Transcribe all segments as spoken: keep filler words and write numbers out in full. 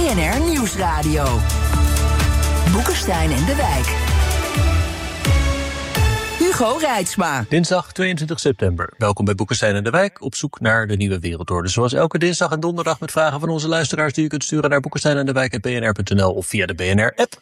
N R Nieuwsradio. Boekenstein en de Wijk. Hugo Reitsma. Dinsdag tweeëntwintig september. Welkom bij Boekenstein en de Wijk, op zoek naar de nieuwe wereldorde. Zoals elke dinsdag en donderdag met vragen van onze luisteraars die u kunt sturen naar boekenstein en de wijk punt b n r punt n l of via de B N R-app.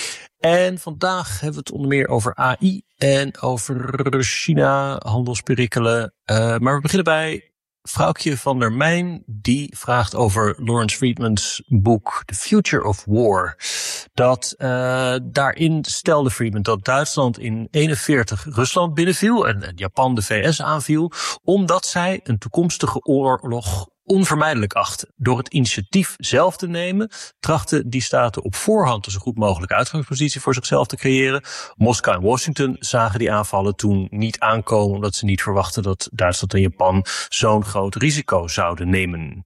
En vandaag hebben we het onder meer over A I en over China, handelsperikelen. Uh, maar we beginnen bij Vrouwtje van der Mijn. Die vraagt over Lawrence Friedman's boek The Future of War. Dat uh, daarin stelde Friedman dat Duitsland in eenenveertig Rusland binnenviel en Japan de V S aanviel, omdat zij een toekomstige oorlog onvermijdelijk achten. Door het initiatief zelf te nemen, trachten die staten op voorhand een zo goed mogelijke uitgangspositie voor zichzelf te creëren. Moskou en Washington zagen die aanvallen toen niet aankomen, omdat ze niet verwachten dat Duitsland en Japan zo'n groot risico zouden nemen.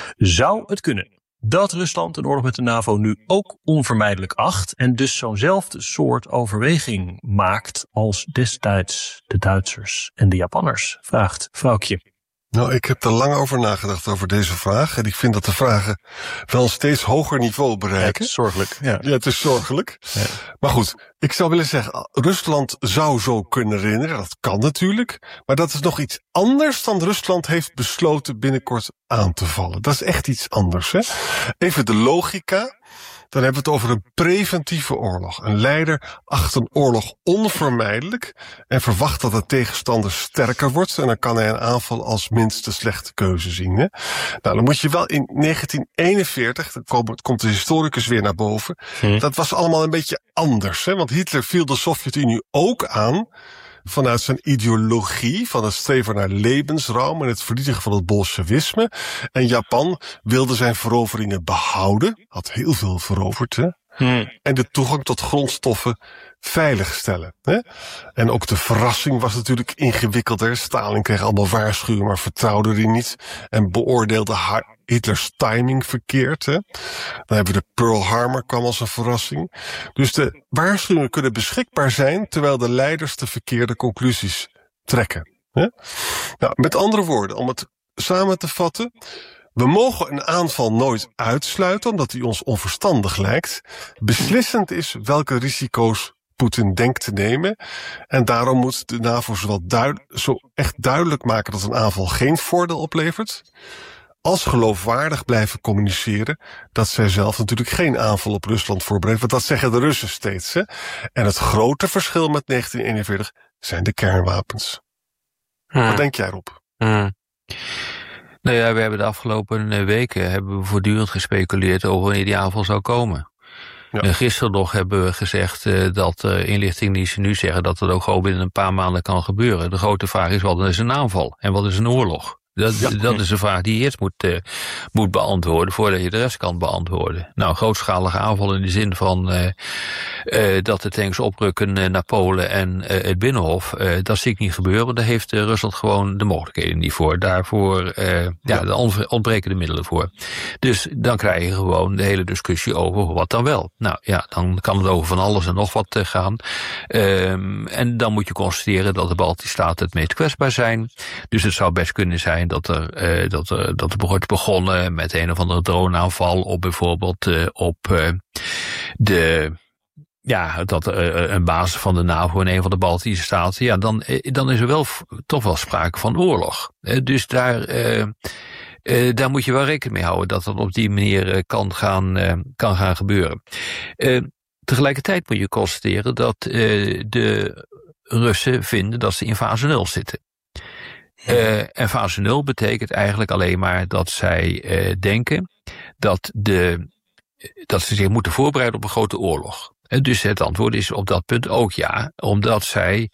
Zou het kunnen dat Rusland een oorlog met de NAVO nu ook onvermijdelijk acht en dus zo'nzelfde soort overweging maakt als destijds de Duitsers en de Japanners? Vraagt Vrouwtje. Nou, ik heb er lang over nagedacht over deze vraag. En ik vind dat de vragen wel een steeds hoger niveau bereiken. Ja, het is zorgelijk. Ja, ja het is zorgelijk. Ja. Maar goed, ik zou willen zeggen, Rusland zou zo kunnen herinneren. Dat kan natuurlijk. Maar dat is nog iets anders dan Rusland heeft besloten binnenkort aan te vallen. Dat is echt iets anders, hè? Even de logica. Dan hebben we het over een preventieve oorlog. Een leider acht een oorlog onvermijdelijk en verwacht dat de tegenstander sterker wordt. En dan kan hij een aanval als minste slechte keuze zien. Hè? Nou, dan moet je wel in negentien eenenveertig, dan komt de historicus weer naar boven. Hm. Dat was allemaal een beetje anders. Hè? Want Hitler viel de Sovjet-Unie ook aan vanuit zijn ideologie van het streven naar levensruim en het vernietigen van het bolsjewisme. En Japan wilde zijn veroveringen behouden, had heel veel veroverd, hè? Hmm. En de toegang tot grondstoffen veiligstellen. Hè? En ook de verrassing was natuurlijk ingewikkelder. Stalin kreeg allemaal waarschuwingen, maar vertrouwde die niet en beoordeelde Hitlers timing verkeerd. Hè? Dan hebben we de Pearl Harbor kwam als een verrassing. Dus de waarschuwingen kunnen beschikbaar zijn, terwijl de leiders de verkeerde conclusies trekken. Hè? Nou, met andere woorden, om het samen te vatten, we mogen een aanval nooit uitsluiten, omdat die ons onverstandig lijkt. Beslissend is welke risico's Poetin denkt te nemen. En daarom moet de NAVO zowel duid- zo echt duidelijk maken dat een aanval geen voordeel oplevert, als geloofwaardig blijven communiceren dat zij zelf natuurlijk geen aanval op Rusland voorbereidt. Want dat zeggen de Russen steeds. Hè? En het grote verschil met negentien eenenveertig zijn de kernwapens. Hmm. Wat denk jij, Rob? Hmm. Nou ja, we hebben de afgelopen weken hebben we voortdurend gespeculeerd over wanneer die aanval zou komen. Ja. En gisteren nog hebben we gezegd uh, dat uh, inlichtingendiensten nu zeggen dat het ook gewoon binnen een paar maanden kan gebeuren. De grote vraag is, wat is een aanval en wat is een oorlog? Dat, ja. dat is een vraag die je eerst moet, uh, moet beantwoorden voordat je de rest kan beantwoorden. Nou, grootschalige aanval in de zin van uh, uh, dat de tanks oprukken uh, naar Polen en uh, het Binnenhof, uh, dat zie ik niet gebeuren. Daar heeft uh, Rusland gewoon de mogelijkheden niet voor. Daarvoor uh, ja, ja. de ontbreken de middelen voor. Dus dan krijg je gewoon de hele discussie over wat dan wel. Nou ja, dan kan het over van alles en nog wat uh, gaan. Um, en dan moet je constateren dat de Baltische Staten het meest kwetsbaar zijn. Dus het zou best kunnen zijn dat er, uh, dat er, dat er wordt begonnen met een of andere droneaanval op bijvoorbeeld uh, op uh, de, ja, dat uh, een basis van de NAVO in een van de Baltische Staten, ja, dan, uh, dan is er wel f- toch wel sprake van oorlog. Uh, dus daar, uh, uh, daar moet je wel rekening mee houden dat dat op die manier uh, kan gaan, uh, kan gaan gebeuren. Uh, tegelijkertijd moet je constateren dat uh, de Russen vinden dat ze in fase nul zitten. Uh, en fase nul betekent eigenlijk alleen maar dat zij uh, denken dat, de, dat ze zich moeten voorbereiden op een grote oorlog. En dus het antwoord is op dat punt ook ja, omdat zij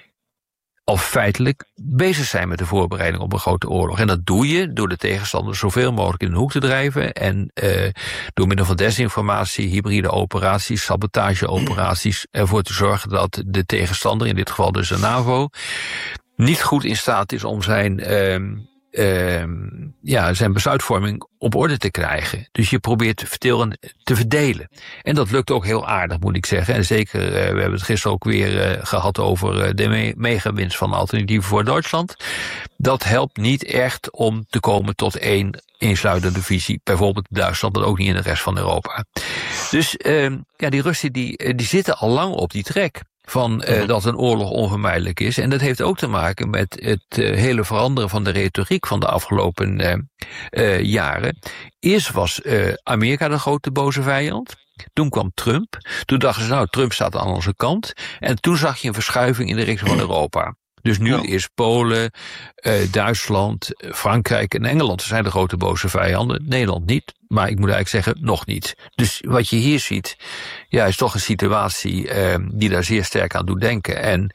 al feitelijk bezig zijn met de voorbereiding op een grote oorlog. En dat doe je door de tegenstander zoveel mogelijk in de hoek te drijven en uh, door middel van desinformatie, hybride operaties, sabotageoperaties ervoor te zorgen dat de tegenstander, in dit geval dus de NAVO, niet goed in staat is om zijn, uh, uh, ja, zijn besluitvorming op orde te krijgen. Dus je probeert vertellen te verdelen. En dat lukt ook heel aardig, moet ik zeggen. En zeker, uh, we hebben het gisteren ook weer uh, gehad over uh, de me- megawinst van Alternatieven voor Duitsland. Dat helpt niet echt om te komen tot één eensluidende visie. Bijvoorbeeld Duitsland, maar ook niet in de rest van Europa. Dus uh, ja, die Russen die, die zitten al lang op die trek van uh, dat een oorlog onvermijdelijk is. En dat heeft ook te maken met het uh, hele veranderen van de retoriek van de afgelopen uh, uh, jaren. Eerst was uh, Amerika de grote boze vijand. Toen kwam Trump. Toen dachten ze, nou, Trump staat aan onze kant. En toen zag je een verschuiving in de richting van Europa. Dus nu ja. is Polen, uh, Duitsland, Frankrijk en Engeland zijn de grote boze vijanden. Nederland niet, maar ik moet eigenlijk zeggen, nog niet. Dus wat je hier ziet, ja, is toch een situatie uh, die daar zeer sterk aan doet denken. En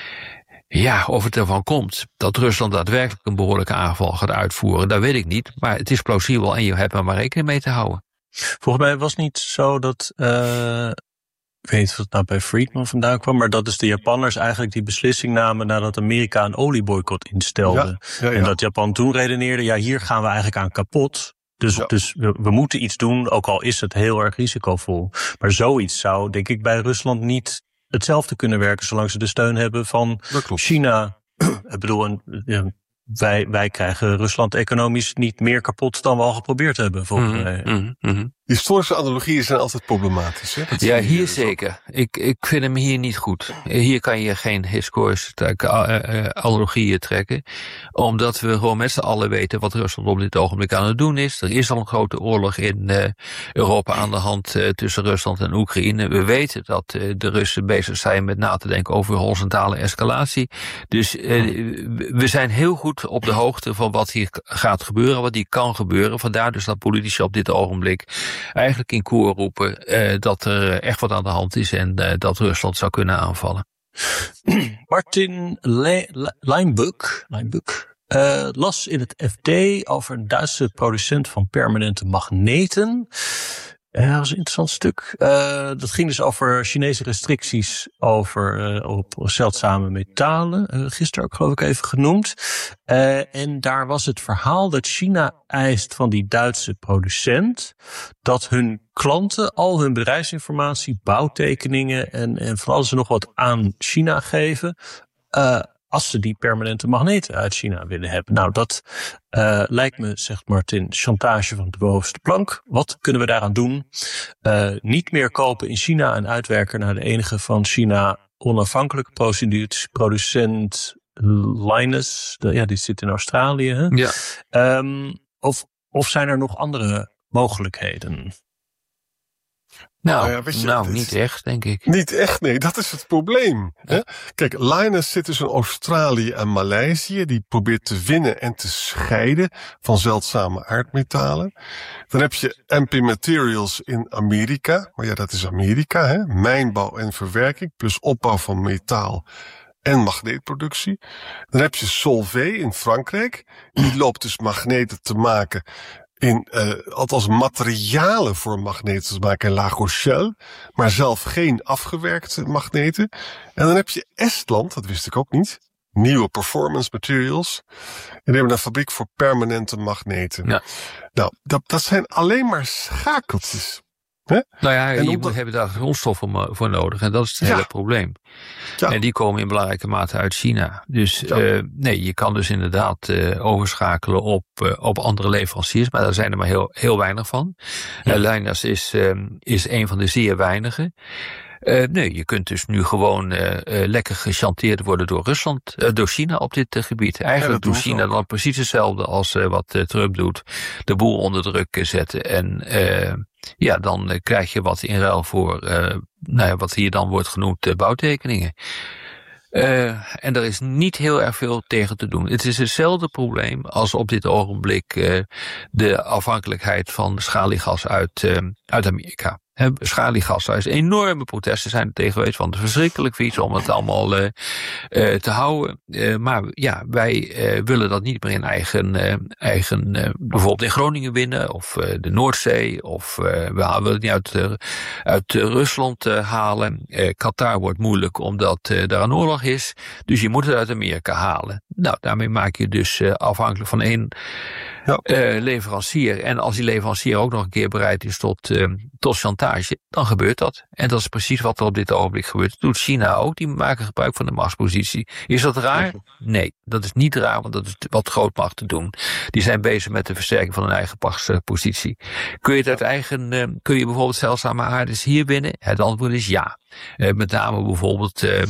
ja, of het ervan komt dat Rusland daadwerkelijk een behoorlijke aanval gaat uitvoeren, dat weet ik niet. Maar het is plausibel en je hebt er maar rekening mee te houden. Volgens mij was het niet zo dat... Uh... Ik weet niet of het nou bij Friedman vandaan kwam, maar dat is de Japanners eigenlijk die beslissing namen nadat Amerika een olieboycott instelde. Ja, ja, ja. En dat Japan toen redeneerde, ja, hier gaan we eigenlijk aan kapot. Dus, ja. dus we, we moeten iets doen, ook al is het heel erg risicovol. Maar zoiets zou, denk ik, bij Rusland niet hetzelfde kunnen werken, zolang ze de steun hebben van China. Ik bedoel, een, ja, wij, wij krijgen Rusland economisch niet meer kapot dan we al geprobeerd hebben, volgens mm-hmm, mij. Mm-hmm. Historische analogieën zijn altijd problematisch. Hè? Ja, hier zeker. Ik, ik vind hem hier niet goed. Hier kan je geen historische analogieën trekken. Omdat we gewoon met z'n allen weten wat Rusland op dit ogenblik aan het doen is. Er is al een grote oorlog in uh, Europa aan de hand uh, tussen Rusland en Oekraïne. We weten dat uh, de Russen bezig zijn met na te denken over horizontale escalatie. Dus uh, we zijn heel goed op de hoogte van wat hier gaat gebeuren, wat hier kan gebeuren. Vandaar dus dat politici op dit ogenblik eigenlijk in koor roepen uh, dat er echt wat aan de hand is en uh, dat Rusland zou kunnen aanvallen. Martin Le- Leinbuk, Leinbuk uh, las in het F D over een Duitse producent van permanente magneten. Ja, dat was een interessant stuk. Uh, dat ging dus over Chinese restricties over uh, op zeldzame metalen. Uh, gisteren ook geloof ik even genoemd. Uh, en daar was het verhaal dat China eist van die Duitse producent dat hun klanten al hun bedrijfsinformatie, bouwtekeningen en, en van alles en nog wat aan China geven. Uh, als ze die permanente magneten uit China willen hebben. Nou, dat uh, lijkt me, zegt Martin, chantage van de bovenste plank. Wat kunnen we daaraan doen? Uh, niet meer kopen in China en uitwerken naar de enige van China onafhankelijke producent Linus. De, ja, die zit in Australië. Hè? Ja. Um, of, of zijn er nog andere mogelijkheden? Nou, nou, ja, weet je, nou niet is, echt, denk ik. Niet echt, nee, dat is het probleem. Hè? Kijk, Linus zit dus in Australië en Maleisië. Die probeert te winnen en te scheiden van zeldzame aardmetalen. Dan heb je M P Materials in Amerika. Maar ja, dat is Amerika, hè? Mijnbouw en verwerking, plus opbouw van metaal en magneetproductie. Dan heb je Solvay in Frankrijk. Die loopt dus magneten te maken in, uh, althans materialen voor magneten te maken in La Rochelle, maar zelf geen afgewerkte magneten. En dan heb je Estland, dat wist ik ook niet, Nieuwe Performance Materials. En die hebben een fabriek voor permanente magneten. Ja. Nou, dat, dat zijn alleen maar schakeltjes. Hè? Nou ja, en je moet, hebben daar grondstoffen voor nodig. En dat is het ja. hele probleem. Ja. En die komen in belangrijke mate uit China. Dus ja. uh, nee, je kan dus inderdaad uh, overschakelen op, uh, op andere leveranciers. Maar daar zijn er maar heel, heel weinig van. Ja. Uh, Linus is, uh, is een van de zeer weinigen. Uh, nee, je kunt dus nu gewoon uh, uh, lekker gechanteerd worden door Rusland, uh, door China op dit uh, gebied. Eigenlijk ja, doet China dan precies hetzelfde als uh, wat uh, Trump doet. De boel onder druk zetten en uh, ja, dan uh, krijg je wat in ruil voor, uh, nou ja, wat hier dan wordt genoemd uh, bouwtekeningen. Uh, en er is niet heel erg veel tegen te doen. Het is hetzelfde probleem als op dit ogenblik uh, de afhankelijkheid van schaliegas uit, uh, uit Amerika. He, schaliegas, daar is enorme protesten zijn er tegen geweest, want het is verschrikkelijk vies om het allemaal uh, uh, te houden. Uh, maar ja, wij uh, willen dat niet meer in eigen, uh, eigen uh, bijvoorbeeld in Groningen winnen, of uh, de Noordzee, of uh, we willen het niet uit, uh, uit uh, Rusland uh, halen. Uh, Qatar wordt moeilijk omdat uh, daar een oorlog is, dus je moet het uit Amerika halen. Nou, daarmee maak je dus uh, afhankelijk van één ja. uh, leverancier. En als die leverancier ook nog een keer bereid is tot, uh, tot chantage, dan gebeurt dat. En dat is precies wat er op dit ogenblik gebeurt. Dat doet China ook, die maken gebruik van de machtspositie. Is dat raar? Nee, dat is niet raar, want dat is wat grootmachten doen. Die zijn bezig met de versterking van hun eigen machtspositie. Kun je het uit eigen, uh, kun je bijvoorbeeld zeldzame aardes hier winnen? Het antwoord is ja. Uh, met name bijvoorbeeld Uh,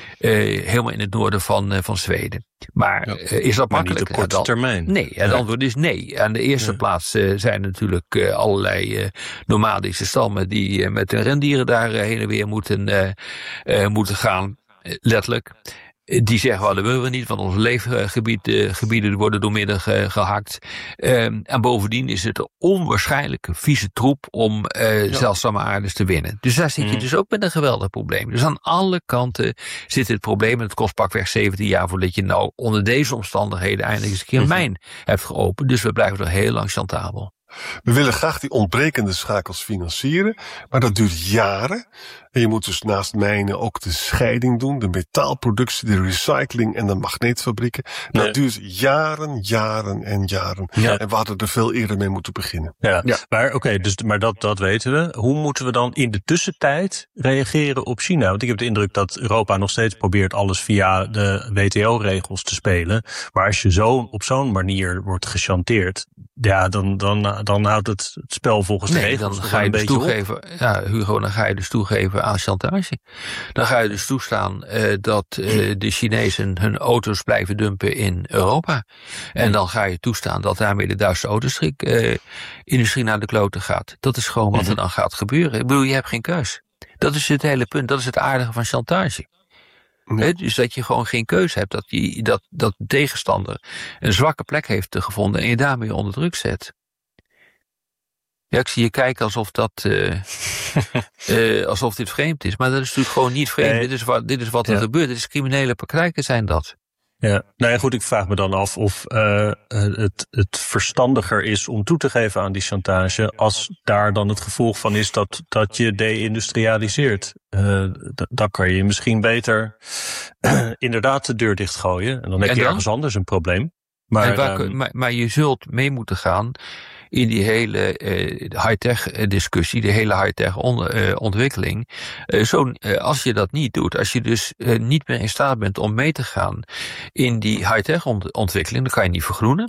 Uh, helemaal in het noorden van, uh, van Zweden. Maar ja, uh, is dat maar makkelijk? Niet op korte ja, termijn. Nee, het ja. antwoord is nee. Aan de eerste ja. plaats uh, zijn natuurlijk uh, allerlei uh, nomadische stammen die uh, met hun rendieren daar uh, heen en weer moeten, uh, uh, moeten gaan. Uh, letterlijk. Die zeggen, well, dat willen we niet, want onze leefgebieden uh, worden doormidden ge, gehakt. Uh, en bovendien is het een onwaarschijnlijke vieze troep om uh, ja. zeldzame aardes te winnen. Dus daar zit je mm. dus ook met een geweldig probleem. Dus aan alle kanten zit het probleem, en het kost pakweg zeventien jaar voordat je nou onder deze omstandigheden eindelijk eens een keer een mijn hebt geopend. Dus we blijven nog heel lang chantabel. We willen graag die ontbrekende schakels financieren, maar dat duurt jaren. En je moet dus naast mijnen ook de scheiding doen, de metaalproductie, de recycling en de magneetfabrieken. Dat nee. duurt jaren, jaren en jaren. Ja. En we hadden er veel eerder mee moeten beginnen. Ja, ja. maar oké, okay, dus maar dat, dat weten we. Hoe moeten we dan in de tussentijd reageren op China? Want ik heb de indruk dat Europa nog steeds probeert alles via de W T O-regels te spelen. Maar als je zo op zo'n manier wordt gechanteerd, ja, dan, dan, dan houdt het, het spel volgens nee, de regels dan ga je een dus beetje toegeven. Op. Ja, Hugo, dan ga je dus toegeven aan chantage. Dan ga je dus toestaan uh, dat uh, de Chinezen hun auto's blijven dumpen in Europa. En dan ga je toestaan dat daarmee de Duitse autoindustrie uh, naar de kloten gaat. Dat is gewoon wat er dan gaat gebeuren. Ik bedoel, je hebt geen keus. Dat is het hele punt. Dat is het aardige van chantage. Ja. He, dus dat je gewoon geen keuze hebt. Dat, die, dat, dat de tegenstander een zwakke plek heeft gevonden en je daarmee onder druk zet. Ja, ik zie je kijken alsof dat uh, uh, alsof dit vreemd is. Maar dat is natuurlijk gewoon niet vreemd. Nee. Dit is wat, dit is wat er ja. gebeurt. Dit is criminele praktijken zijn dat. Ja, nou ja, goed, ik vraag me dan af of uh, het, het verstandiger is om toe te geven aan die chantage, als daar dan het gevolg van is dat, dat je deindustrialiseert. Uh, d- dan kan je misschien beter uh, inderdaad de deur dichtgooien. En dan heb en je dan? ergens anders een probleem. Maar, waar, um, maar, maar je zult mee moeten gaan in die hele uh, high-tech discussie, de hele high-tech on, uh, ontwikkeling. Uh, zo, uh, als je dat niet doet, als je dus uh, niet meer in staat bent om mee te gaan in die high-tech ont- ontwikkeling, dan kan je niet vergroenen.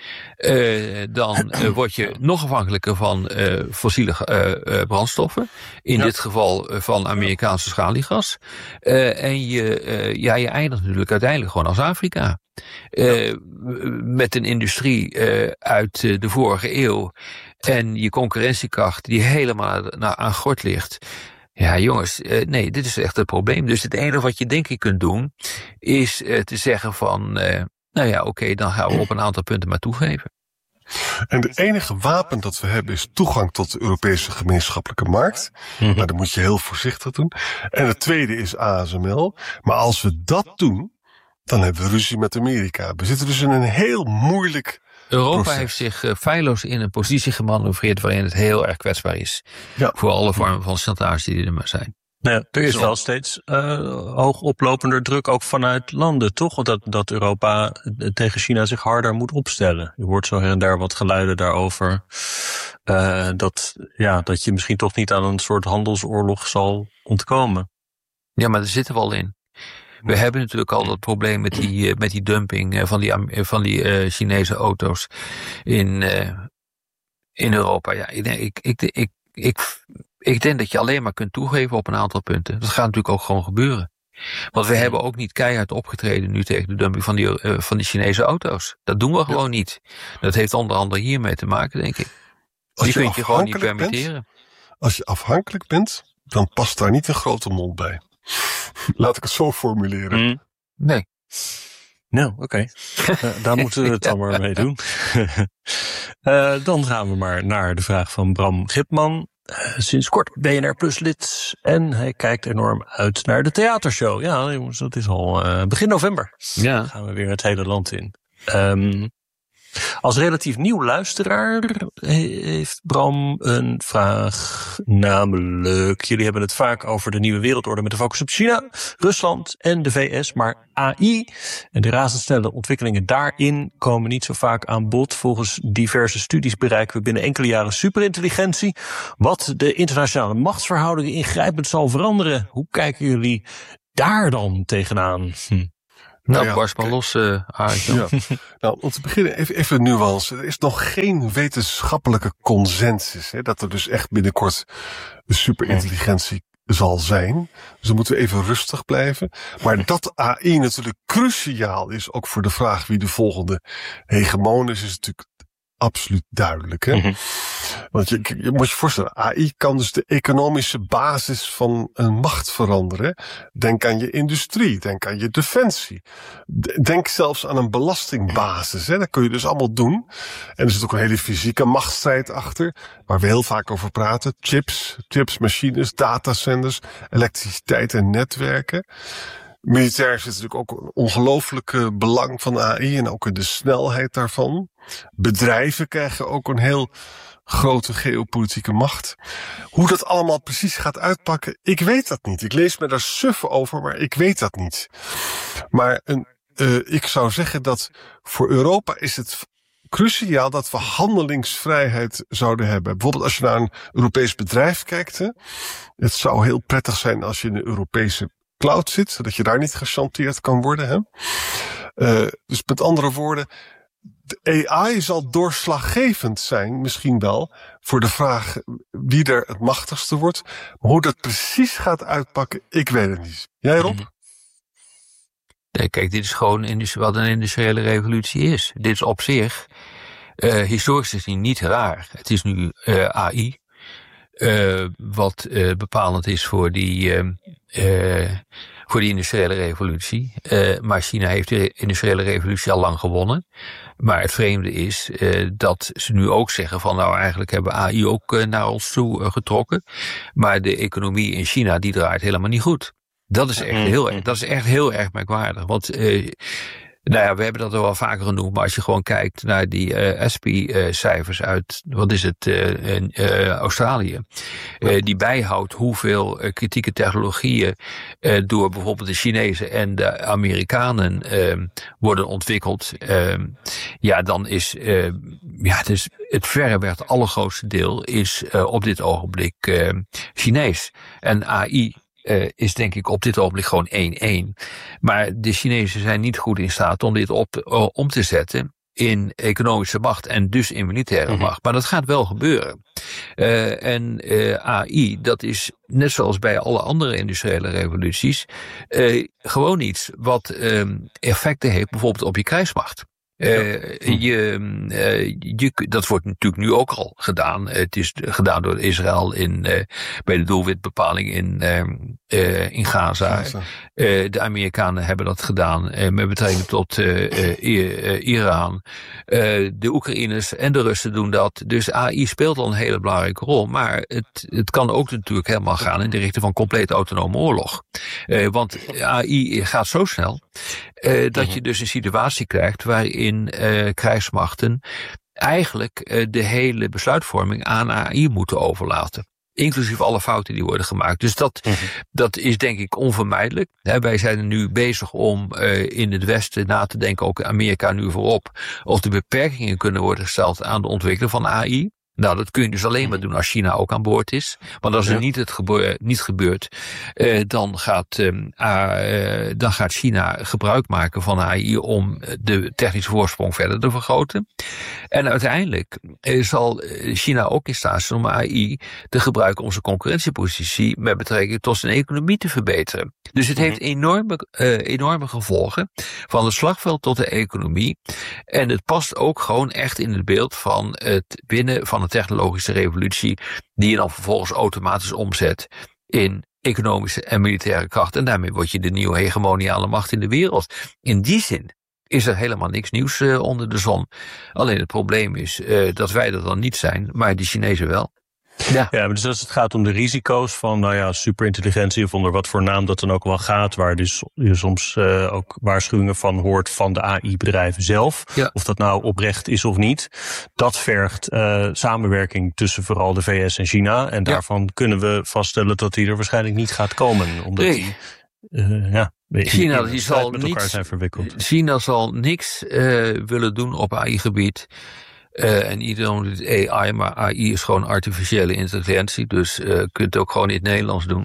Uh, dan uh, word je nog afhankelijker van uh, fossiele uh, uh, brandstoffen. In ja. dit geval uh, van Amerikaanse schaliegas. Uh, en je, uh, ja, je eindigt natuurlijk uiteindelijk gewoon als Afrika. Uh, ja. Met een industrie uh, uit uh, de vorige eeuw. En je concurrentiekracht die helemaal naar, aan gort ligt. Ja, jongens, uh, nee, dit is echt het probleem. Dus het enige wat je denk ik kunt doen, is uh, te zeggen van, uh, nou ja, oké, okay, dan gaan we op een aantal punten maar toegeven. En het enige wapen dat we hebben is toegang tot de Europese gemeenschappelijke markt. Mm-hmm. Maar dat moet je heel voorzichtig doen. En het tweede is A S M L. Maar als we dat doen, dan hebben we ruzie met Amerika. We zitten dus in een heel moeilijk Europa proces. heeft zich uh, feilloos in een positie gemanoeuvreerd waarin het heel erg kwetsbaar is. Ja. Voor alle vormen van chantage die er maar zijn. Nou ja, er is wel steeds uh, hoog oplopender druk ook vanuit landen, toch? Dat, dat Europa tegen China zich harder moet opstellen. Je hoort zo her en daar wat geluiden daarover. Uh, dat, ja, dat je misschien toch niet aan een soort handelsoorlog zal ontkomen. Ja, maar daar zitten we al in. We hebben natuurlijk al dat probleem met die, met die dumping van die, van die uh, Chinese auto's in, uh, in Europa. Ja, ik, ik, ik, ik, ik, ik denk dat je alleen maar kunt toegeven op een aantal punten. Dat gaat natuurlijk ook gewoon gebeuren. Want we hebben ook niet keihard opgetreden nu tegen de dumping van die, uh, van die Chinese auto's. Dat doen we gewoon ja. niet. Dat heeft onder andere hiermee te maken, denk ik. Als die je kun je gewoon niet permitteren. Bent, als je afhankelijk bent, dan past daar niet een grote mond bij. Laat ik het zo formuleren. Mm. Nee. Nou, oké. Okay. Uh, daar moeten we het dan maar mee doen. uh, dan gaan we maar naar de vraag van Bram Gipman. uh, sinds kort B N R Plus lid. En hij kijkt enorm uit naar de theatershow. Ja, jongens, dat is al uh, begin november. Ja. Dan gaan we weer het hele land in. Um, Als relatief nieuw luisteraar heeft Bram een vraag, namelijk, jullie hebben het vaak over de nieuwe wereldorde met de focus op China, Rusland en de V S, maar A I en de razendsnelle ontwikkelingen daarin komen niet zo vaak aan bod. Volgens diverse studies bereiken we binnen enkele jaren superintelligentie, wat de internationale machtsverhoudingen ingrijpend zal veranderen. Hoe kijken jullie daar dan tegenaan? Hm. Nou, nou ja, barst maar los, uh, ja. Nou, om te beginnen even, even een nuance. Er is nog geen wetenschappelijke consensus, hè, dat er dus echt binnenkort een superintelligentie zal zijn. Dus dan moeten we even rustig blijven. Maar dat A I natuurlijk cruciaal is, ook voor de vraag wie de volgende hegemoon is, is natuurlijk absoluut duidelijk. Hè? Mm-hmm. Want je, je moet je voorstellen, A I kan dus de economische basis van een macht veranderen. Denk aan je industrie, denk aan je defensie. Denk zelfs aan een belastingbasis. Hè? Dat kun je dus allemaal doen. En er zit ook een hele fysieke machtsstrijd achter, waar we heel vaak over praten. Chips, chips, machines, datacenters, elektriciteit en netwerken. Militair zit natuurlijk ook een ongelooflijke belang van A I en ook in de snelheid daarvan. Bedrijven krijgen ook een heel grote geopolitieke macht. Hoe dat allemaal precies gaat uitpakken, ik weet dat niet. Ik lees me daar suf over, maar ik weet dat niet. Maar een, uh, ik zou zeggen dat voor Europa is het cruciaal dat we handelingsvrijheid zouden hebben. Bijvoorbeeld als je naar een Europees bedrijf kijkt. Hè, het zou heel prettig zijn als je in een Europese cloud zit, zodat je daar niet gechanteerd kan worden. Hè? Uh, dus met andere woorden, de A I zal doorslaggevend zijn, misschien wel, voor de vraag wie er het machtigste wordt. Maar hoe dat precies gaat uitpakken, ik weet het niet. Jij, Rob? Nee, kijk, dit is gewoon wat een industriële revolutie is. Dit is op zich, uh, historisch gezien, niet raar. Het is nu uh, A I. Uh, wat uh, bepalend is voor die, uh, uh, voor die industriële revolutie. Uh, maar China heeft de industriële revolutie al lang gewonnen. Maar het vreemde is uh, dat ze nu ook zeggen van nou eigenlijk hebben A I ook uh, naar ons toe uh, getrokken. Maar de economie in China die draait helemaal niet goed. Dat is echt heel erg, dat is echt heel erg merkwaardig. Want uh, nou ja, we hebben dat al wel vaker genoemd, maar als je gewoon kijkt naar die uh, S P-cijfers uh, uit, wat is het, uh, uh, Australië, uh, die bijhoudt hoeveel uh, kritieke technologieën uh, door bijvoorbeeld de Chinezen en de Amerikanen uh, worden ontwikkeld, uh, ja, dan is, uh, ja, het is het verreweg het allergrootste deel is uh, op dit ogenblik uh, Chinees. En A I Uh, is denk ik op dit ogenblik gewoon één-één. Maar de Chinezen zijn niet goed in staat om dit op, uh, om te zetten in economische macht en dus in militaire mm-hmm. macht. Maar dat gaat wel gebeuren. Uh, en uh, A I, dat is net zoals bij alle andere industriële revoluties, uh, gewoon iets wat uh, effecten heeft bijvoorbeeld op je krijgsmacht. Uh, je, uh, je, dat wordt natuurlijk nu ook al gedaan. Het is gedaan door Israël in, uh, bij de doelwitbepaling in, uh, uh, in Gaza. Gaza. Uh, de Amerikanen hebben dat gedaan uh, met betrekking tot uh, uh, Iran. Uh, de Oekraïners en de Russen doen dat. Dus A I speelt al een hele belangrijke rol. Maar het, het kan ook natuurlijk helemaal gaan in de richting van compleet autonome oorlog. Uh, want A I gaat zo snel uh, dat je dus een situatie krijgt waarin uh, krijgsmachten eigenlijk uh, de hele besluitvorming aan A I moeten overlaten. Inclusief alle fouten die worden gemaakt. Dus dat, mm-hmm. dat is denk ik onvermijdelijk. He, wij zijn nu bezig om uh, in het Westen na te denken, ook Amerika nu voorop, of de beperkingen kunnen worden gesteld aan de ontwikkeling van A I. Nou, dat kun je dus alleen maar doen als China ook aan boord is. Want als er ja. niet, het gebe- niet gebeurt, uh, dan, gaat, um, uh, dan gaat China gebruik maken van A I om de technische voorsprong verder te vergroten. En uiteindelijk uh, zal China ook in staat zijn om A I te gebruiken om zijn concurrentiepositie met betrekking tot zijn economie te verbeteren. Dus het heeft enorme, uh, enorme gevolgen van het slagveld tot de economie. En het past ook gewoon echt in het beeld van het winnen van een technologische revolutie die je dan vervolgens automatisch omzet in economische en militaire kracht. En daarmee word je de nieuwe hegemoniale macht in de wereld. In die zin is er helemaal niks nieuws uh, onder de zon. Alleen het probleem is uh, dat wij dat dan niet zijn, maar die Chinezen wel. Ja. ja, dus als het gaat om de risico's van nou ja, superintelligentie of onder wat voor naam dat dan ook wel gaat, waar dus je soms uh, ook waarschuwingen van hoort van de A I-bedrijven zelf, ja. of dat nou oprecht is of niet, dat vergt uh, samenwerking tussen vooral de V S en China. En daarvan ja. kunnen we vaststellen dat die er waarschijnlijk niet gaat komen. Omdat nee. die, uh, ja, China, in, in die zal met niks, elkaar zijn verwikkeld. China zal niks uh, willen doen op A I-gebied. Uh, en iedereen doet A I, maar A I is gewoon artificiële intelligentie. Dus je uh, kunt het ook gewoon in het Nederlands doen.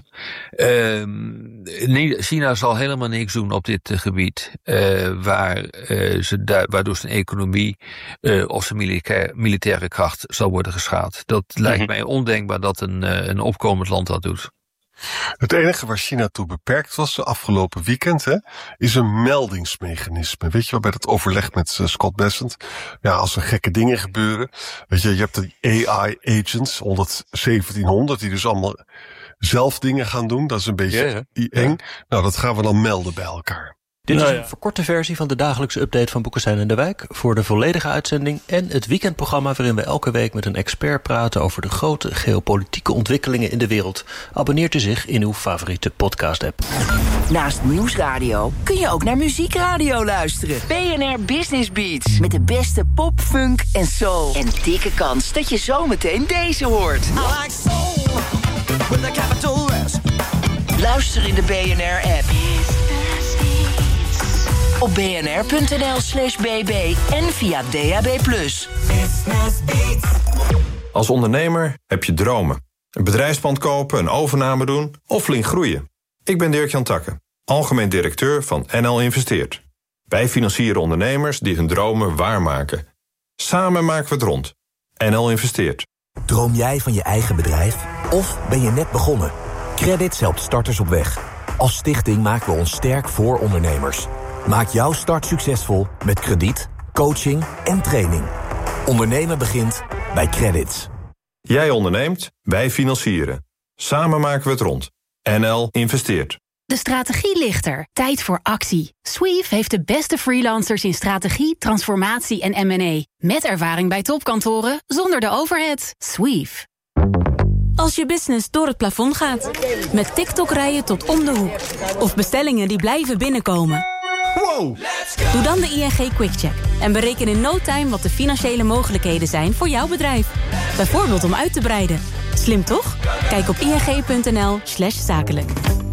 Uh, China zal helemaal niks doen op dit uh, gebied. Uh, waar, uh, ze da- waardoor zijn economie uh, of zijn militaire, militaire kracht zal worden geschaad. Dat mm-hmm. lijkt mij ondenkbaar dat een, uh, een opkomend land dat doet. Het enige waar China toe beperkt was de afgelopen weekend, hè, is een meldingsmechanisme. Weet je wel, bij dat overleg met uh, Scott Bessent. Ja, als er gekke dingen gebeuren. Weet je, je hebt de A I-agents, zeventienhonderd, die dus allemaal zelf dingen gaan doen. Dat is een beetje ja, ja. eng. Ja. Nou, dat gaan we dan melden bij elkaar. Dit nou, is een ja. verkorte versie van de dagelijkse update van Boekestein en de Wijk. Voor de volledige uitzending en het weekendprogramma waarin we elke week met een expert praten over de grote geopolitieke ontwikkelingen in de wereld. Abonneert u zich in uw favoriete podcast-app. Naast Nieuwsradio kun je ook naar muziekradio luisteren. B N R Business Beats met de beste pop, funk en soul. En dikke kans dat je zometeen deze hoort. I like soul with a capital S. Luister in de B N R-app. Op bnr.nl slash bb en via D A B plus. Als ondernemer heb je dromen. Een bedrijfspand kopen, een overname doen of flink groeien. Ik ben Dirk-Jan Takke, algemeen directeur van N L Investeert. Wij financieren ondernemers die hun dromen waarmaken. Samen maken we het rond. N L Investeert. Droom jij van je eigen bedrijf? Of ben je net begonnen? Credits helpt starters op weg. Als stichting maken we ons sterk voor ondernemers. Maak jouw start succesvol met krediet, coaching en training. Ondernemen begint bij Credits. Jij onderneemt, wij financieren. Samen maken we het rond. N L Investeert. De strategie ligt er. Tijd voor actie. Sweef heeft de beste freelancers in strategie, transformatie en M en A. Met ervaring bij topkantoren, zonder de overhead. Sweef. Als je business door het plafond gaat. Met TikTok-rijen tot om de hoek. Of bestellingen die blijven binnenkomen. Wow. Doe dan de I N G QuickCheck. En bereken in no time wat de financiële mogelijkheden zijn voor jouw bedrijf. Bijvoorbeeld om uit te breiden. Slim toch? Kijk op ing.nl slash zakelijk.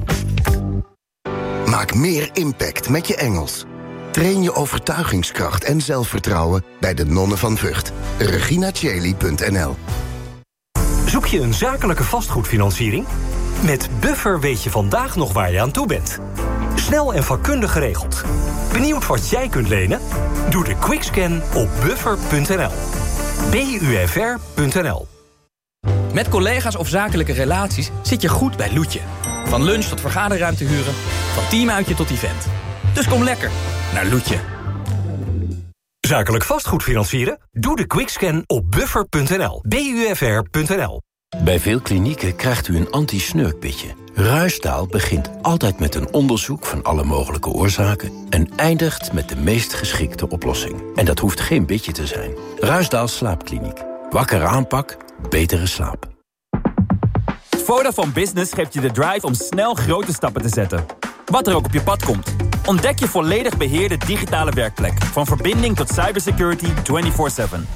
Maak meer impact met je Engels. Train je overtuigingskracht en zelfvertrouwen bij de Nonnen van Vught. regina cheli punt n l. Zoek je een zakelijke vastgoedfinanciering? Met Buffer weet je vandaag nog waar je aan toe bent. Snel en vakkundig geregeld. Benieuwd wat jij kunt lenen? Doe de quickscan op buffer punt n l. B U F R punt n l. Met collega's of zakelijke relaties zit je goed bij Loetje. Van lunch tot vergaderruimte huren, van teamuitje tot event. Dus kom lekker naar Loetje. Zakelijk vastgoed financieren? Doe de quickscan op buffer punt n l. B U F R punt n l. Bij veel klinieken krijgt u een anti-sneukpitje. Ruisdaal begint altijd met een onderzoek van alle mogelijke oorzaken en eindigt met de meest geschikte oplossing. En dat hoeft geen bitje te zijn. Ruisdaal Slaapkliniek. Wakkere aanpak, betere slaap. Vodafone Business geeft je de drive om snel grote stappen te zetten. Wat er ook op je pad komt. Ontdek je volledig beheerde digitale werkplek. Van verbinding tot cybersecurity vierentwintig zeven.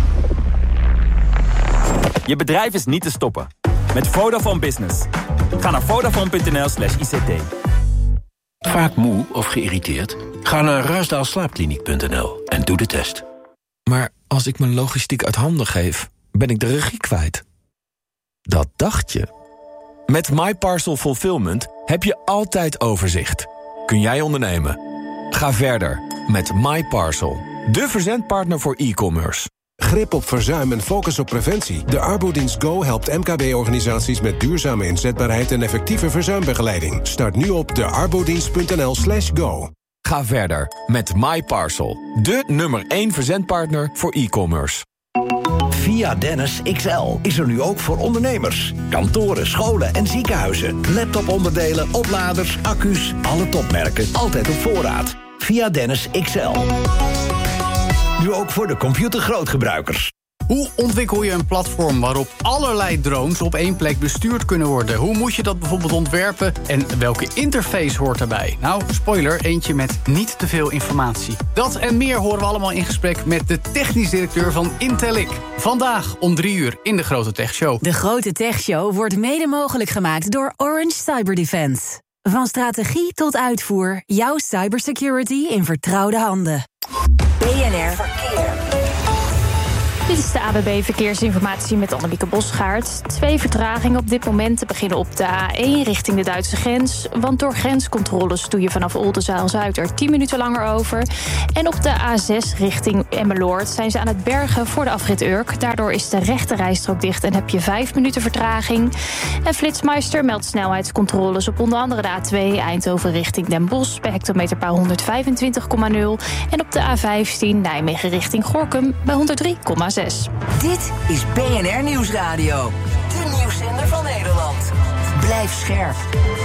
Je bedrijf is niet te stoppen. Met Vodafone Business. Ga naar vodafone punt n l slash I C T. Vaak moe of geïrriteerd? Ga naar ruisdaal slaapkliniek punt n l en doe de test. Maar als ik mijn logistiek uit handen geef, ben ik de regie kwijt. Dat dacht je. Met MyParcel Fulfillment heb je altijd overzicht. Kun jij ondernemen? Ga verder met MyParcel. De verzendpartner voor e-commerce. Grip op verzuim en focus op preventie. De Arbodienst Go helpt M K B-organisaties met duurzame inzetbaarheid en effectieve verzuimbegeleiding. Start nu op de arbodienst punt n l slash go. Ga verder met MyParcel. De nummer één verzendpartner voor e-commerce. Via Dennis X L is er nu ook voor ondernemers. Kantoren, scholen en ziekenhuizen. Laptoponderdelen, opladers, accu's, alle topmerken. Altijd op voorraad. Via Dennis X L. Nu ook voor de computergrootgebruikers. Hoe ontwikkel je een platform waarop allerlei drones op één plek bestuurd kunnen worden? Hoe moet je dat bijvoorbeeld ontwerpen en welke interface hoort daarbij? Nou, spoiler, eentje met niet te veel informatie. Dat en meer horen we allemaal in gesprek met de technisch directeur van Intellic. Vandaag om drie uur in de Grote Tech Show. De Grote Tech Show wordt mede mogelijk gemaakt door Orange Cyber Defense. Van strategie tot uitvoer, jouw cybersecurity in vertrouwde handen. B N R Verkeer. Dit is de A B B Verkeersinformatie met Annemieke Bosgaard. Twee vertragingen op dit moment te beginnen op de A één richting de Duitse grens. Want door grenscontroles doe je vanaf Oldenzaal-Zuid er tien minuten langer over. En op de A zes richting Emmeloord zijn ze aan het bergen voor de afrit Urk. Daardoor is de rechte rijstrook dicht en heb je vijf minuten vertraging. En Flitsmeister meldt snelheidscontroles op onder andere de A twee Eindhoven richting Den Bosch bij hectometerpaal honderdvijfentwintig komma nul. En op de A vijftien Nijmegen richting Gorinchem bij honderdrie komma zes. Dit is B N R Nieuwsradio. De nieuwszender van Nederland. Blijf scherp.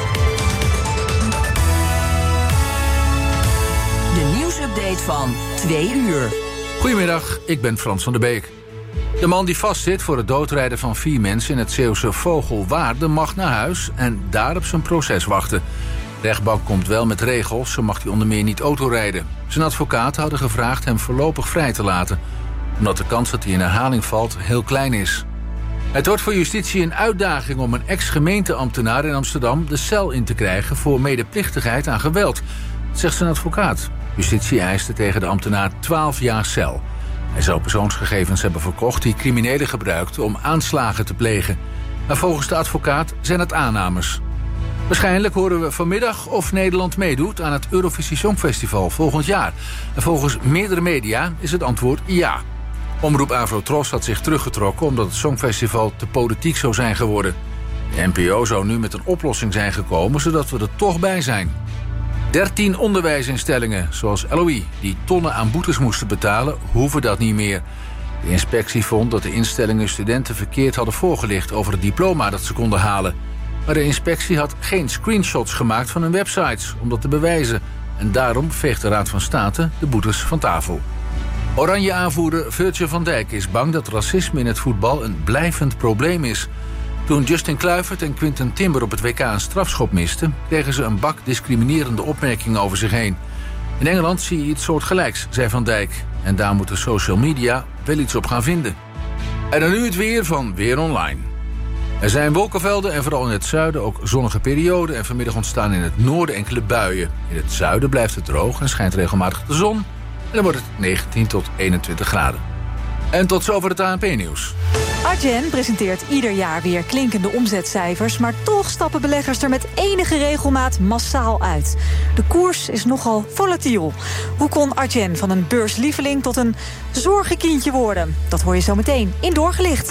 De nieuwsupdate van twee uur. Goedemiddag, ik ben Frans van der Beek. De man die vastzit voor het doodrijden van vier mensen in het Zeeuwse Vogelwaarde mag naar huis en daar op zijn proces wachten. De rechtbank komt wel met regels, zo mag hij onder meer niet autorijden. Zijn advocaten hadden gevraagd hem voorlopig vrij te laten, omdat de kans dat hij in herhaling valt heel klein is. Het wordt voor justitie een uitdaging om een ex-gemeenteambtenaar in Amsterdam de cel in te krijgen voor medeplichtigheid aan geweld, zegt zijn advocaat. Justitie eiste tegen de ambtenaar twaalf jaar cel. Hij zou persoonsgegevens hebben verkocht die criminelen gebruikten om aanslagen te plegen. Maar volgens de advocaat zijn het aannames. Waarschijnlijk horen we vanmiddag of Nederland meedoet aan het Eurovisie Songfestival volgend jaar. En volgens meerdere media is het antwoord ja. Omroep Avrotros had zich teruggetrokken omdat het Songfestival te politiek zou zijn geworden. De N P O zou nu met een oplossing zijn gekomen, zodat we er toch bij zijn. Dertien onderwijsinstellingen, zoals L O I, die tonnen aan boetes moesten betalen, hoeven dat niet meer. De inspectie vond dat de instellingen studenten verkeerd hadden voorgelicht over het diploma dat ze konden halen. Maar de inspectie had geen screenshots gemaakt van hun websites om dat te bewijzen. En daarom veegt de Raad van State de boetes van tafel. Oranje-aanvoerder Virgil van Dijk is bang dat racisme in het voetbal een blijvend probleem is. Toen Justin Kluivert en Quinten Timber op het W K een strafschop misten, kregen ze een bak discriminerende opmerkingen over zich heen. In Engeland zie je iets soortgelijks, zei Van Dijk. En daar moeten social media wel iets op gaan vinden. En dan nu het weer van Weer Online. Er zijn wolkenvelden en vooral in het zuiden ook zonnige perioden. En vanmiddag ontstaan in het noorden enkele buien. In het zuiden blijft het droog en schijnt regelmatig de zon. En dan wordt het negentien tot eenentwintig graden. En tot zover het A N P-nieuws. Adyen presenteert ieder jaar weer klinkende omzetcijfers, maar toch stappen beleggers er met enige regelmaat massaal uit. De koers is nogal volatiel. Hoe kon Adyen van een beurslieveling tot een zorgenkindje worden? Dat hoor je zo meteen in Doorgelicht.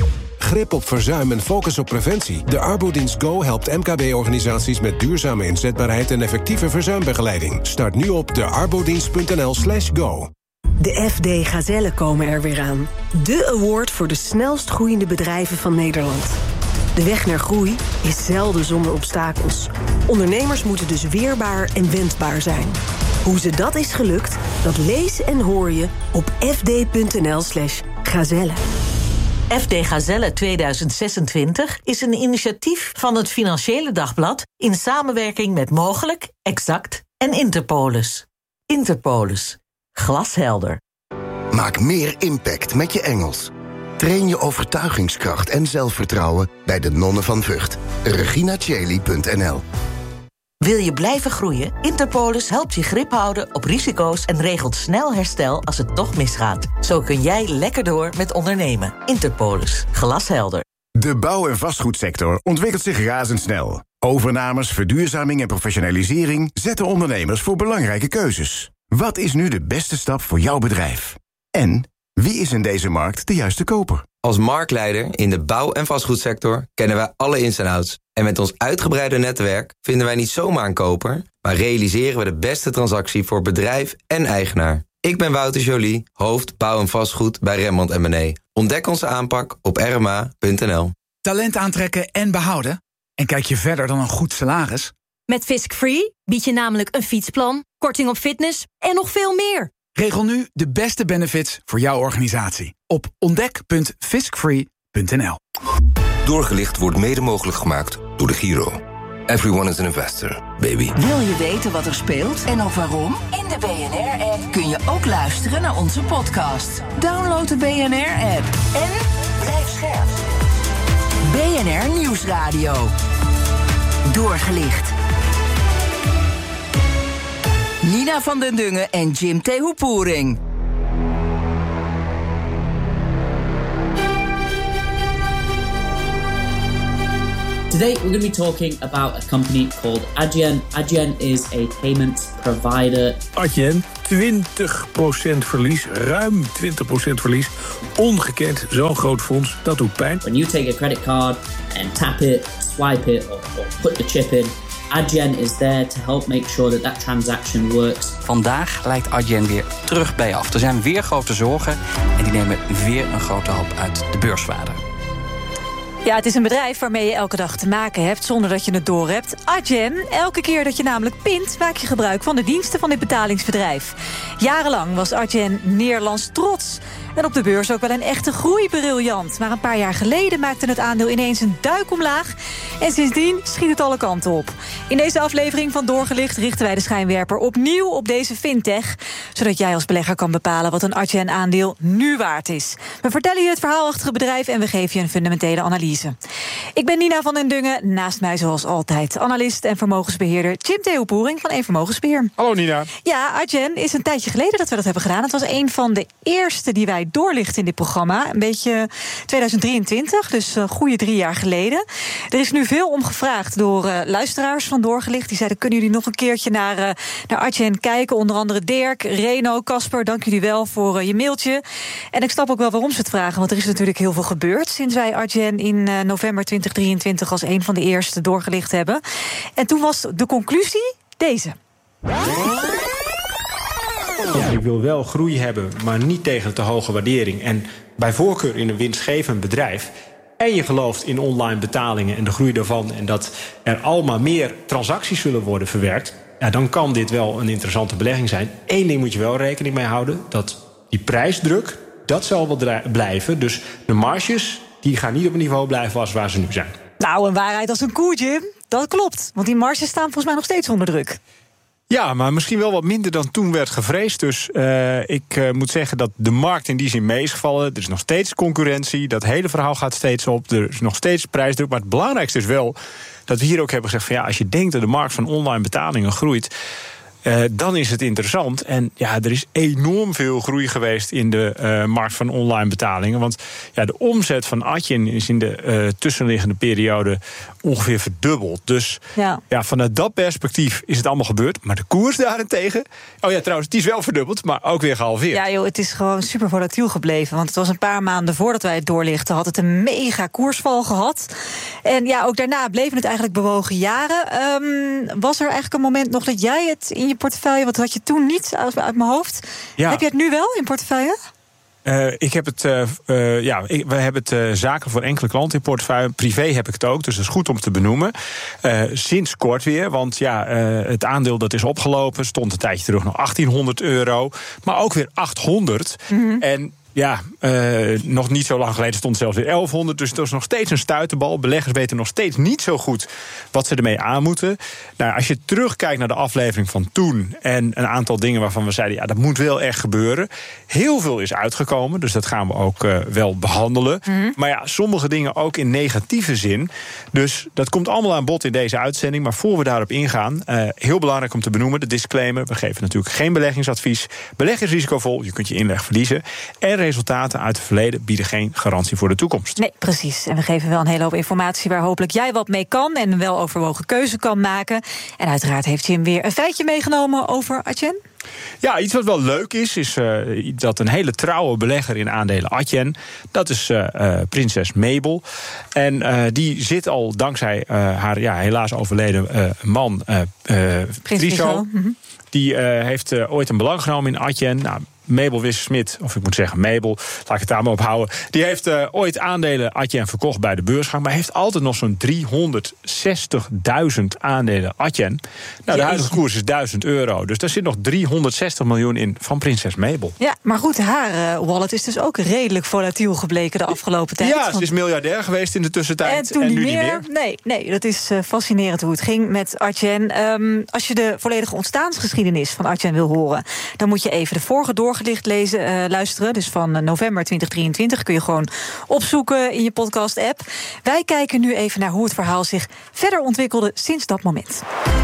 Grip op verzuim en focus op preventie. De Arbodienst Go helpt M K B-organisaties met duurzame inzetbaarheid en effectieve verzuimbegeleiding. Start nu op de arbodienst punt n l slash go. De F D Gazellen komen er weer aan. De award voor de snelst groeiende bedrijven van Nederland. De weg naar groei is zelden zonder obstakels. Ondernemers moeten dus weerbaar en wendbaar zijn. Hoe ze dat is gelukt, dat lees en hoor je op f d punt n l slash gazellen. F D Gazelle tweeduizend zesentwintig is een initiatief van het Financiële Dagblad in samenwerking met Mogelijk, Exact en Interpolis. Interpolis. Glashelder. Maak meer impact met je Engels. Train je overtuigingskracht en zelfvertrouwen bij de Nonnen van Vught. regina cheli punt n l. Wil je blijven groeien? Interpolis helpt je grip houden op risico's en regelt snel herstel als het toch misgaat. Zo kun jij lekker door met ondernemen. Interpolis. Glashelder. De bouw- en vastgoedsector ontwikkelt zich razendsnel. Overnames, verduurzaming en professionalisering zetten ondernemers voor belangrijke keuzes. Wat is nu de beste stap voor jouw bedrijf? En wie is in deze markt de juiste koper? Als marktleider in de bouw- en vastgoedsector kennen wij alle ins en outs. En met ons uitgebreide netwerk vinden wij niet zomaar een koper, maar realiseren we de beste transactie voor bedrijf en eigenaar. Ik ben Wouter Joly, hoofd bouw en vastgoed bij Rembrandt en Mené. Ontdek onze aanpak op r m a punt n l. Talent aantrekken en behouden? En kijk je verder dan een goed salaris? Met Fisk Free bied je namelijk een fietsplan, korting op fitness en nog veel meer. Regel nu de beste benefits voor jouw organisatie op ontdek punt fiscfree punt n l. Doorgelicht wordt mede mogelijk gemaakt door de Giro. Everyone is an investor, baby. Wil je weten wat er speelt en ook waarom? In de B N R-app kun je ook luisteren naar onze podcast. Download de B N R-app en blijf scherp. B N R Nieuwsradio. Doorgelicht. Nina van den Dungen en Jim Tehoepoering. Today we're going to be talking about a company called Adyen. Adyen is a payment provider. Adyen, twintig procent verlies, ruim twintig procent verlies. Ongekend, zo'n groot fonds, dat doet pijn. When you take a credit card and tap it, swipe it or, or put the chip in, Adyen is there to help make sure that that transaction works. Vandaag lijkt Adyen weer terug bij af. Er zijn weer grote zorgen en die nemen weer een grote hap uit de beurswaarde. Ja, het is een bedrijf waarmee je elke dag te maken hebt zonder dat je het doorhebt. Adyen, elke keer dat je namelijk pint, maak je gebruik van de diensten van dit betalingsbedrijf. Jarenlang was Adyen Nederlands trots. En op de beurs ook wel een echte groeibriljant. Maar een paar jaar geleden maakte het aandeel ineens een duik omlaag. En sindsdien schiet het alle kanten op. In deze aflevering van Doorgelicht richten wij de schijnwerper opnieuw op deze fintech. Zodat jij als belegger kan bepalen wat een Adyen-aandeel nu waard is. We vertellen je het verhaal achter het bedrijf en we geven je een fundamentele analyse. Ik ben Nina van den Dungen, naast mij zoals altijd analist en vermogensbeheerder Jim Tehoepoering van Eén Vermogensbeheer. Hallo Nina. Ja, Adyen is een tijdje geleden dat we dat hebben gedaan. Het was een van de eerste die wij doorlichten in dit programma. Een beetje tweeduizend drieëntwintig, dus een goede drie jaar geleden. Er is nu veel om gevraagd door uh, luisteraars van Doorgelicht. Die zeiden, kunnen jullie nog een keertje naar, uh, naar Adyen kijken? Onder andere Dirk, Reno, Casper, dank jullie wel voor uh, je mailtje. En ik snap ook wel waarom ze het vragen, want er is natuurlijk heel veel gebeurd sinds wij Adyen in uh, november twintig drieëntwintig als een van de eerste doorgelicht hebben. En toen was de conclusie deze. Ja, je wil wel groei hebben, maar niet tegen een te hoge waardering. En bij voorkeur in een winstgevend bedrijf. En je gelooft in online betalingen en de groei daarvan. En dat er allemaal meer transacties zullen worden verwerkt. Ja, dan kan dit wel een interessante belegging zijn. Eén ding moet je wel rekening mee houden. Dat die prijsdruk, dat zal wel blijven. Dus de marges, die gaan niet op het niveau blijven als waar ze nu zijn. Nou, een waarheid als een koe, Jim. Dat klopt, want die marges staan volgens mij nog steeds onder druk. Ja, maar misschien wel wat minder dan toen werd gevreesd. Dus uh, ik uh, moet zeggen dat de markt in die zin mee is gevallen. Er is nog steeds concurrentie. Dat hele verhaal gaat steeds op. Er is nog steeds prijsdruk. Maar het belangrijkste is wel dat we hier ook hebben gezegd van ja, als je denkt dat de markt van online betalingen groeit, Uh, dan is het interessant. En ja, er is enorm veel groei geweest in de uh, markt van online betalingen. Want ja, de omzet van Adyen is in de uh, tussenliggende periode ongeveer verdubbeld. Dus ja. Ja, vanuit dat perspectief is het allemaal gebeurd. Maar de koers daarentegen, oh ja, trouwens, die is wel verdubbeld, maar ook weer gehalveerd. Ja joh, het is gewoon super volatiel gebleven. Want het was een paar maanden voordat wij het doorlichten, had het een mega koersval gehad. En ja, ook daarna bleven het eigenlijk bewogen jaren. Um, was er eigenlijk een moment nog dat jij het in je portefeuille, wat had je toen niet uit mijn hoofd? Ja. Heb je het nu wel in portefeuille? Uh, ik heb het, uh, uh, ja, ik, we hebben het uh, zaken voor enkele klanten in portefeuille. Privé heb ik het ook, dus dat is goed om te benoemen. Uh, sinds kort weer, want ja, uh, het aandeel dat is opgelopen, stond een tijdje terug nog achttienhonderd euro, maar ook weer achthonderd. Mm-hmm. En ja, uh, nog niet zo lang geleden stond het zelfs weer elfhonderd. Dus het is nog steeds een stuiterbal. Beleggers weten nog steeds niet zo goed wat ze ermee aan moeten. Nou, als je terugkijkt naar de aflevering van toen en een aantal dingen waarvan we zeiden, ja, dat moet wel echt gebeuren. Heel veel is uitgekomen, dus dat gaan we ook uh, wel behandelen. Mm-hmm. Maar ja, sommige dingen ook in negatieve zin. Dus dat komt allemaal aan bod in deze uitzending. Maar voor we daarop ingaan, uh, heel belangrijk om te benoemen, de disclaimer. We geven natuurlijk geen beleggingsadvies. Beleggen is risicovol, je kunt je inleg verliezen. En resultaten uit het verleden bieden geen garantie voor de toekomst. Nee, precies. En we geven wel een hele hoop informatie waar hopelijk jij wat mee kan en een weloverwogen keuze kan maken. En uiteraard heeft Jim weer een feitje meegenomen over Adyen. Ja, iets wat wel leuk is, is uh, dat een hele trouwe belegger in aandelen Adyen, dat is uh, uh, prinses Mabel. En uh, die zit al dankzij uh, haar ja, helaas overleden uh, man, uh, uh, Friso. Mm-hmm. Die uh, heeft uh, ooit een belang genomen in Adyen. Nou, Mabel Wisse-Smit, of ik moet zeggen Mabel, laat ik het daar maar op houden. Die heeft uh, ooit aandelen Adyen verkocht bij de beursgang, maar heeft altijd nog zo'n driehonderdzestigduizend aandelen Adyen. Nou, de huidige koers is duizend euro. Dus daar zit nog driehonderdzestig miljoen in van prinses Mabel. Ja, maar goed, haar uh, wallet is dus ook redelijk volatiel gebleken de afgelopen tijd. Ja, ze is miljardair geweest in de tussentijd. En toen en niet, nu meer. niet meer. Nee, nee, dat is uh, fascinerend hoe het ging met Adyen. Um, als je de volledige ontstaansgeschiedenis van Adyen wil horen, dan moet je even de vorige doorgelicht lezen, uh, luisteren. Dus van uh, november twintig drieëntwintig kun je gewoon opzoeken in je podcast-app. Wij kijken nu even naar hoe het verhaal zich verder ontwikkelde sinds dat moment.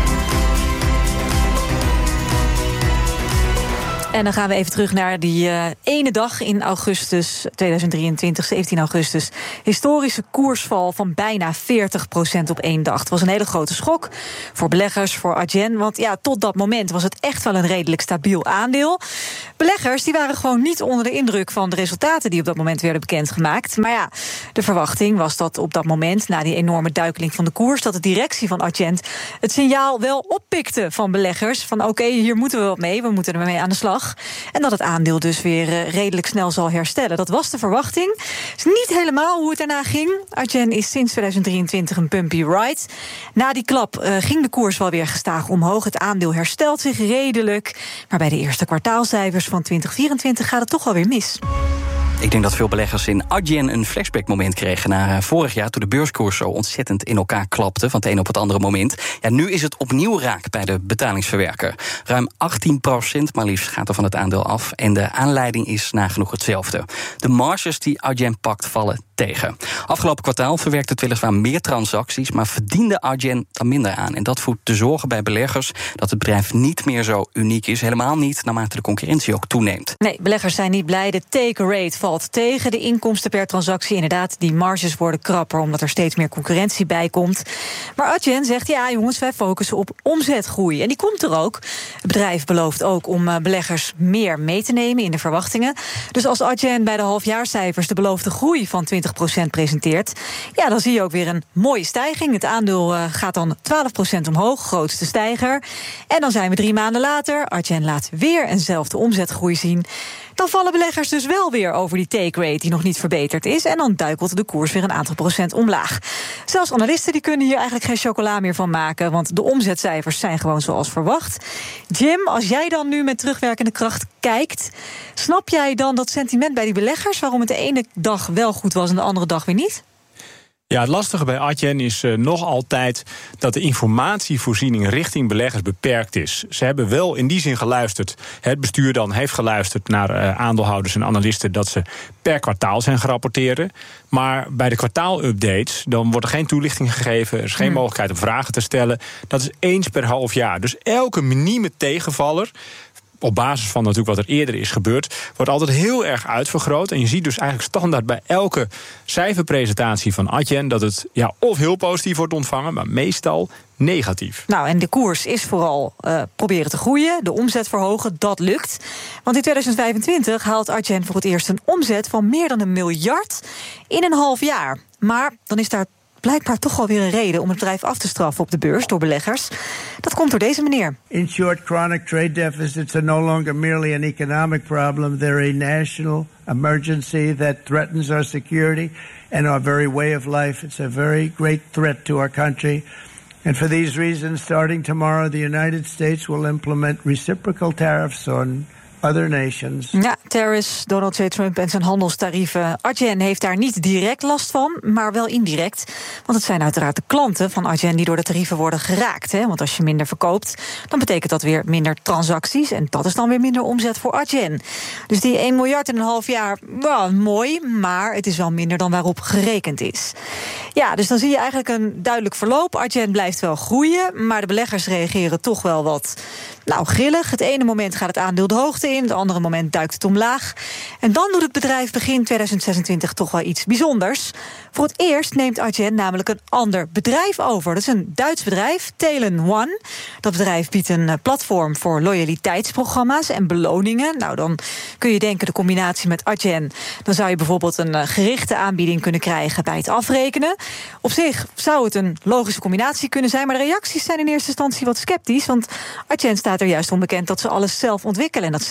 En dan gaan we even terug naar die uh, ene dag in augustus tweeduizend drieëntwintig, zeventien augustus. Historische koersval van bijna veertig procent op één dag. Het was een hele grote schok voor beleggers, voor Adyen. Want ja, tot dat moment was het echt wel een redelijk stabiel aandeel. Beleggers die waren gewoon niet onder de indruk van de resultaten die op dat moment werden bekendgemaakt. Maar ja, de verwachting was dat op dat moment, na die enorme duikeling van de koers, dat de directie van Adyen het signaal wel oppikte van beleggers. Van oké, okay, hier moeten we wat mee, we moeten ermee aan de slag. En dat het aandeel dus weer uh, redelijk snel zal herstellen. Dat was de verwachting. Het is niet helemaal hoe het daarna ging. Adyen is sinds tweeduizend drieëntwintig een bumpy ride. Na die klap uh, ging de koers wel weer gestaag omhoog. Het aandeel herstelt zich redelijk. Maar bij de eerste kwartaalcijfers van twintig vierentwintig gaat het toch wel weer mis. Ik denk dat veel beleggers in Adyen een flashback-moment kregen naar vorig jaar, toen de beurskoers zo ontzettend in elkaar klapte van het een op het andere moment. Ja, nu is het opnieuw raak bij de betalingsverwerker. Ruim achttien procent maar liefst gaat er van het aandeel af. En de aanleiding is nagenoeg hetzelfde. De marges die Adyen pakt vallen tegen. Afgelopen kwartaal verwerkte het weliswaar meer transacties, maar verdiende Adyen dan minder aan. En dat voedt de zorgen bij beleggers dat het bedrijf niet meer zo uniek is. Helemaal niet, naarmate de concurrentie ook toeneemt. Nee, beleggers zijn niet blij. De take rate valt tegen. De inkomsten per transactie, inderdaad, die marges worden krapper omdat er steeds meer concurrentie bij komt. Maar Adyen zegt, ja jongens, wij focussen op omzetgroei. En die komt er ook. Het bedrijf belooft ook om beleggers meer mee te nemen in de verwachtingen. Dus als Adyen bij de halfjaarcijfers de beloofde groei van twintig procent presenteert, ja, dan zie je ook weer een mooie stijging. Het aandeel uh, gaat dan twaalf procent omhoog, grootste stijger. En dan zijn we drie maanden later. Adyen laat weer eenzelfde omzetgroei zien. Dan vallen beleggers dus wel weer over die take rate die nog niet verbeterd is. En dan duikelt de koers weer een aantal procent omlaag. Zelfs analisten die kunnen hier eigenlijk geen chocola meer van maken, want de omzetcijfers zijn gewoon zoals verwacht. Jim, als jij dan nu met terugwerkende kracht kijkt, snap jij dan dat sentiment bij die beleggers, waarom het de ene dag wel goed was en de andere dag weer niet? Ja, het lastige bij Adyen is uh, nog altijd dat de informatievoorziening richting beleggers beperkt is. Ze hebben wel in die zin geluisterd. Het bestuur dan heeft geluisterd naar uh, aandeelhouders en analisten dat ze per kwartaal zijn gerapporteerd. Maar bij de kwartaalupdates dan wordt er geen toelichting gegeven. Er is geen hmm. mogelijkheid om vragen te stellen. Dat is eens per half jaar. Dus elke minieme tegenvaller, op basis van natuurlijk wat er eerder is gebeurd, wordt altijd heel erg uitvergroot. En je ziet dus eigenlijk standaard bij elke cijferpresentatie van Adyen dat het ja, of heel positief wordt ontvangen, maar meestal negatief. Nou, en de koers is vooral uh, proberen te groeien, de omzet verhogen, dat lukt. Want in tweeduizend vijfentwintig haalt Adyen voor het eerst een omzet van meer dan een miljard in een half jaar. Maar dan is daar blijkbaar toch wel weer een reden om het bedrijf af te straffen op de beurs door beleggers. Dat komt door deze meneer. In short, chronic trade deficits are no longer merely an economic problem. They're a national emergency that threatens our security and our very way of life. It's a very great threat to our country. And for these reasons, starting tomorrow, the United States will implement reciprocal tariffs on other nations. Ja, tariffs, Donald J. Trump en zijn handelstarieven. Adyen heeft daar niet direct last van, maar wel indirect. Want het zijn uiteraard de klanten van Adyen die door de tarieven worden geraakt. Hè? Want als je minder verkoopt, dan betekent dat weer minder transacties. En dat is dan weer minder omzet voor Adyen. Dus die één miljard in een half jaar, well, mooi, maar het is wel minder dan waarop gerekend is. Ja, dus dan zie je eigenlijk een duidelijk verloop. Adyen blijft wel groeien, maar de beleggers reageren toch wel wat, nou, grillig. Het ene moment gaat het aandeel de hoogte in, het andere moment duikt het omlaag. En dan doet het bedrijf begin tweeduizend zesentwintig toch wel iets bijzonders. Voor het eerst neemt Adyen namelijk een ander bedrijf over. Dat is een Duits bedrijf, Talon.One. Dat bedrijf biedt een platform voor loyaliteitsprogramma's en beloningen. Nou, dan kun je denken de combinatie met Adyen, dan zou je bijvoorbeeld een gerichte aanbieding kunnen krijgen bij het afrekenen. Op zich zou het een logische combinatie kunnen zijn, maar de reacties zijn in eerste instantie wat sceptisch, want Adyen staat er juist onbekend dat ze alles zelf ontwikkelen en dat ze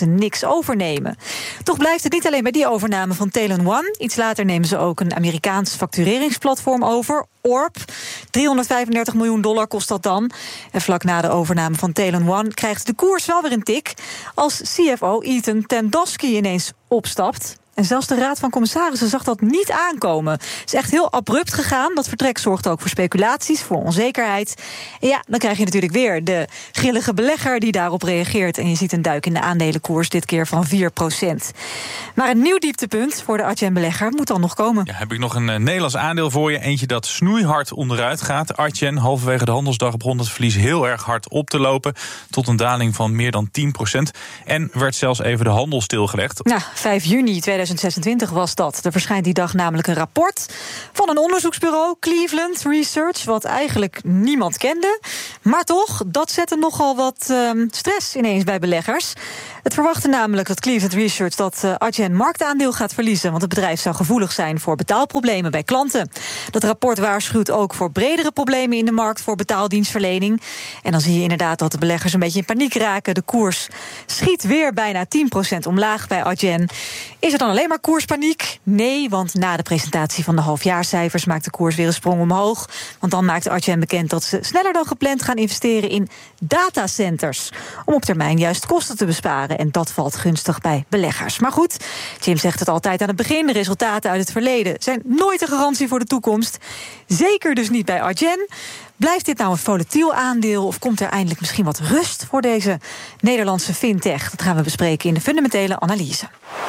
ze niks overnemen. Toch blijft het niet alleen bij die overname van Talon One. Iets later nemen ze ook een Amerikaans factureringsplatform over, Orb. driehonderdvijfendertig miljoen dollar kost dat dan. En vlak na de overname van Talon One krijgt de koers wel weer een tik als C F O Ethan Tandowski ineens opstapt. En zelfs de Raad van Commissarissen zag dat niet aankomen. Het is echt heel abrupt gegaan. Dat vertrek zorgt ook voor speculaties, voor onzekerheid. En ja, dan krijg je natuurlijk weer de grillige belegger die daarop reageert. En je ziet een duik in de aandelenkoers, dit keer van vier procent. Maar een nieuw dieptepunt voor de Adyen-belegger moet dan nog komen. Ja, heb ik nog een uh, Nederlands aandeel voor je. Eentje dat snoeihard onderuit gaat. Adyen, halverwege de handelsdag begon het verlies heel erg hard op te lopen. Tot een daling van meer dan tien procent. En werd zelfs even de handel stilgelegd. Nou, vijf juni tweeduizend zesentwintig was dat. Er verschijnt die dag namelijk een rapport van een onderzoeksbureau, Cleveland Research, wat eigenlijk niemand kende. Maar toch, dat zette nogal wat um, stress ineens bij beleggers. Het verwachtte namelijk dat Cleveland Research dat uh, Adyen marktaandeel gaat verliezen, want het bedrijf zou gevoelig zijn voor betaalproblemen bij klanten. Dat rapport waarschuwt ook voor bredere problemen in de markt voor betaaldienstverlening. En dan zie je inderdaad dat de beleggers een beetje in paniek raken. De koers schiet weer bijna tien procent omlaag bij Adyen. Is er dan alleen maar koerspaniek? Nee, want na de presentatie van de halfjaarcijfers maakt de koers weer een sprong omhoog. Want dan maakt Adyen bekend dat ze sneller dan gepland gaan investeren in datacenters, om op termijn juist kosten te besparen. En dat valt gunstig bij beleggers. Maar goed, Jim zegt het altijd aan het begin, de resultaten uit het verleden zijn nooit een garantie voor de toekomst. Zeker dus niet bij Adyen. Blijft dit nou een volatiel aandeel of komt er eindelijk misschien wat rust voor deze Nederlandse fintech? Dat gaan we bespreken in de fundamentele analyse.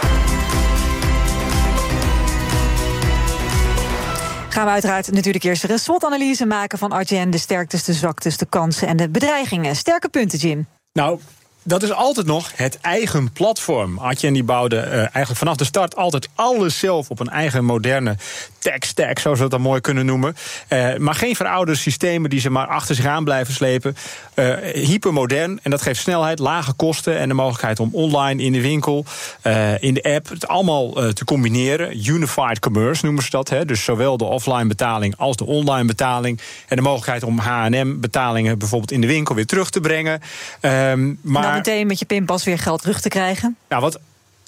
Gaan we uiteraard natuurlijk eerst een SWOT-analyse maken van Adyen, de sterktes, de zwaktes, de kansen en de bedreigingen. Sterke punten, Jim. Nou, dat is altijd nog het eigen platform. Adyen die bouwde uh, eigenlijk vanaf de start altijd alles zelf op een eigen moderne tech stack, zoals we dat dan mooi kunnen noemen. Uh, maar geen verouderde systemen die ze maar achter zich aan blijven slepen. Uh, hypermodern, en dat geeft snelheid, lage kosten en de mogelijkheid om online in de winkel, uh, in de app, het allemaal uh, te combineren. Unified commerce noemen ze dat. Hè? Dus zowel de offline betaling als de online betaling. En de mogelijkheid om H en M betalingen bijvoorbeeld in de winkel weer terug te brengen. Um, maar dan meteen met je pinpas weer geld terug te krijgen. Nou, wat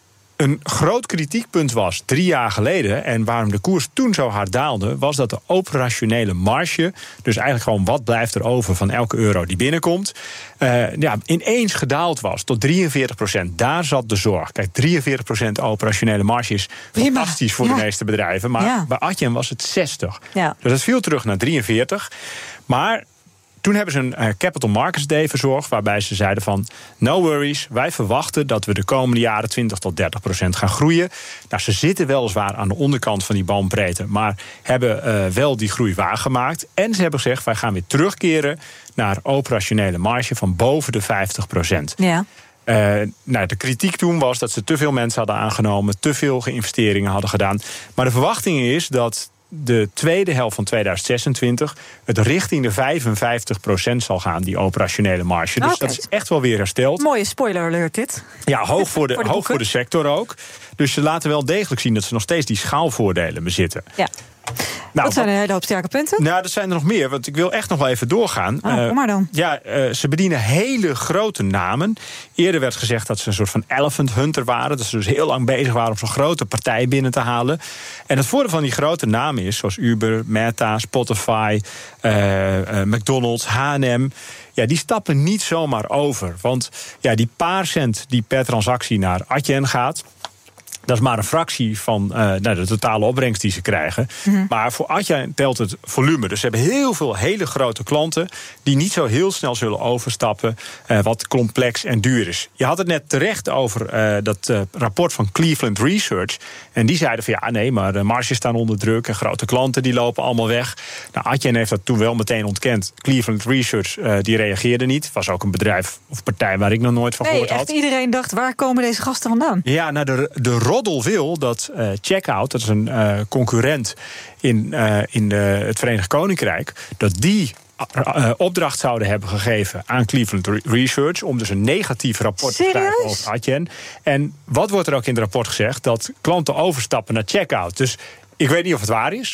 een groot kritiekpunt was drie jaar geleden, en waarom de koers toen zo hard daalde, was dat de operationele marge, dus eigenlijk gewoon wat blijft er over van elke euro die binnenkomt, uh, ja, ineens gedaald was tot drieënveertig procent. Daar zat de zorg. Kijk, drieënveertig procent operationele marge is Prima. fantastisch voor ja. de meeste bedrijven, maar ja. bij Adyen was het zestig. Ja. Dus dat viel terug naar drieënveertig. Maar toen hebben ze een uh, Capital Markets Day verzorgd, waarbij ze zeiden van, no worries, wij verwachten dat we de komende jaren twintig tot dertig procent gaan groeien. Nou, ze zitten weliswaar aan de onderkant van die bandbreedte, maar hebben uh, wel die groei waargemaakt. En ze hebben gezegd, wij gaan weer terugkeren naar operationele marge van boven de vijftig procent. Ja. Uh, nou, de kritiek toen was dat ze te veel mensen hadden aangenomen, te veel investeringen hadden gedaan. Maar de verwachting is dat de tweede helft van tweeduizend zesentwintig het richting de vijfenvijftig procent zal gaan, die operationele marge. Dus okay. dat is echt wel weer hersteld. Mooie spoiler alert dit. Ja, hoog voor de, voor de hoog voor de sector ook. Dus ze laten wel degelijk zien dat ze nog steeds die schaalvoordelen bezitten. Ja. Nou, dat zijn een hele hoop sterke punten. Nou, dat zijn er nog meer, want ik wil echt nog wel even doorgaan. Oh, kom maar dan. Uh, ja, uh, ze bedienen hele grote namen. Eerder werd gezegd dat ze een soort van elephant hunter waren. Dat ze dus heel lang bezig waren om zo'n grote partij binnen te halen. En het voordeel van die grote namen is, zoals Uber, Meta, Spotify, uh, uh, McDonald's, H en M. Ja, die stappen niet zomaar over. Want ja, die paar cent die per transactie naar Adyen gaat, dat is maar een fractie van uh, nou, de totale opbrengst die ze krijgen. Mm-hmm. Maar voor Adyen telt het volume. Dus ze hebben heel veel hele grote klanten die niet zo heel snel zullen overstappen, uh, wat complex en duur is. Je had het net terecht over uh, dat uh, rapport van Cleveland Research. En die zeiden van ja, nee, maar de marges staan onder druk en grote klanten die lopen allemaal weg. Nou, Adyen heeft dat toen wel meteen ontkend. Cleveland Research uh, die reageerde niet. Het was ook een bedrijf of partij waar ik nog nooit van nee, gehoord had. Echt iedereen dacht, waar komen deze gasten vandaan? Ja, nou, de, de roddel wil dat uh, Checkout, dat is een uh, concurrent in, uh, in de, het Verenigd Koninkrijk, dat die Uh, opdracht zouden hebben gegeven aan Cleveland Research om dus een negatief rapport Serieus? te schrijven over Adyen. En wat wordt er ook in het rapport gezegd? Dat klanten overstappen naar Checkout. Dus ik weet niet of het waar is.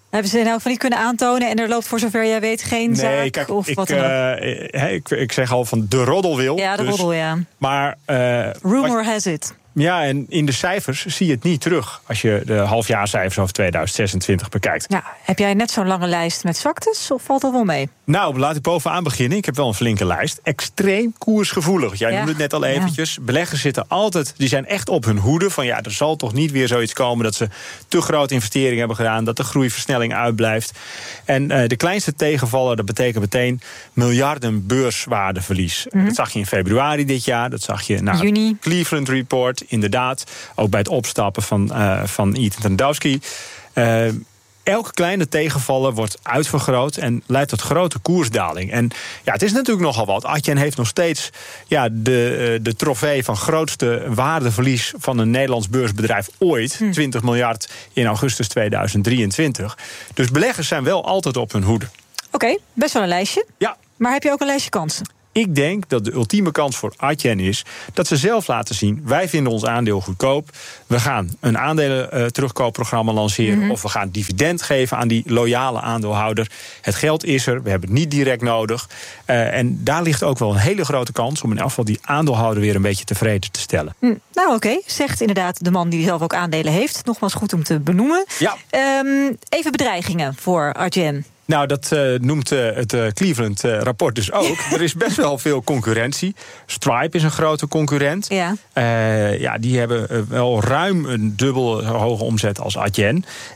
Hebben ze in elk geval niet kunnen aantonen en er loopt voor zover jij weet geen nee, zaak kijk, of ik, wat dan ook? Uh, ik, ik zeg al van de roddelwil. Ja, de dus, roddel, ja. Maar, uh, Rumor has it. Ja, en in de cijfers zie je het niet terug als je de halfjaarcijfers over tweeduizend zesentwintig bekijkt. Ja, heb jij net zo'n lange lijst met zwaktes of valt dat wel mee? Nou, laat ik bovenaan beginnen. Ik heb wel een flinke lijst. Extreem koersgevoelig. Jij ja. noemde het net al eventjes. Ja. Beleggers zitten altijd, die zijn echt op hun hoede. Van ja, er zal toch niet weer zoiets komen dat ze te grote investeringen hebben gedaan. Dat de groeiversnelling uitblijft. En uh, de kleinste tegenvaller, dat betekent meteen miljarden beurswaardeverlies. Mm-hmm. Dat zag je in februari dit jaar. Dat zag je na Juni. Cleveland Report. Inderdaad, ook bij het opstappen van, uh, van Ethan Tandowski. Uh, elke kleine tegenvaller wordt uitvergroot en leidt tot grote koersdaling. En ja, het is natuurlijk nogal wat. Adyen heeft nog steeds ja, de, de trofee van grootste waardeverlies van een Nederlands beursbedrijf ooit. Hm. twintig miljard in augustus tweeduizend drieëntwintig. Dus beleggers zijn wel altijd op hun hoede. Oké, okay, best wel een lijstje. Ja. Maar heb je ook een lijstje kansen? Ik denk dat de ultieme kans voor Adyen is dat ze zelf laten zien, wij vinden ons aandeel goedkoop. We gaan een aandelen uh, terugkoopprogramma lanceren. Mm-hmm. Of we gaan dividend geven aan die loyale aandeelhouder. Het geld is er, we hebben het niet direct nodig. Uh, en daar ligt ook wel een hele grote kans om in elk geval die aandeelhouder weer een beetje tevreden te stellen. Mm, nou oké, okay. Zegt inderdaad de man die zelf ook aandelen heeft. Nogmaals goed om te benoemen. Ja. Um, even bedreigingen voor Adyen. Nou, dat uh, noemt uh, het uh, Cleveland-rapport uh, dus ook. Er is best wel veel concurrentie. Stripe is een grote concurrent. Ja, uh, ja die hebben uh, wel ruim een dubbel hoge omzet als Adyen.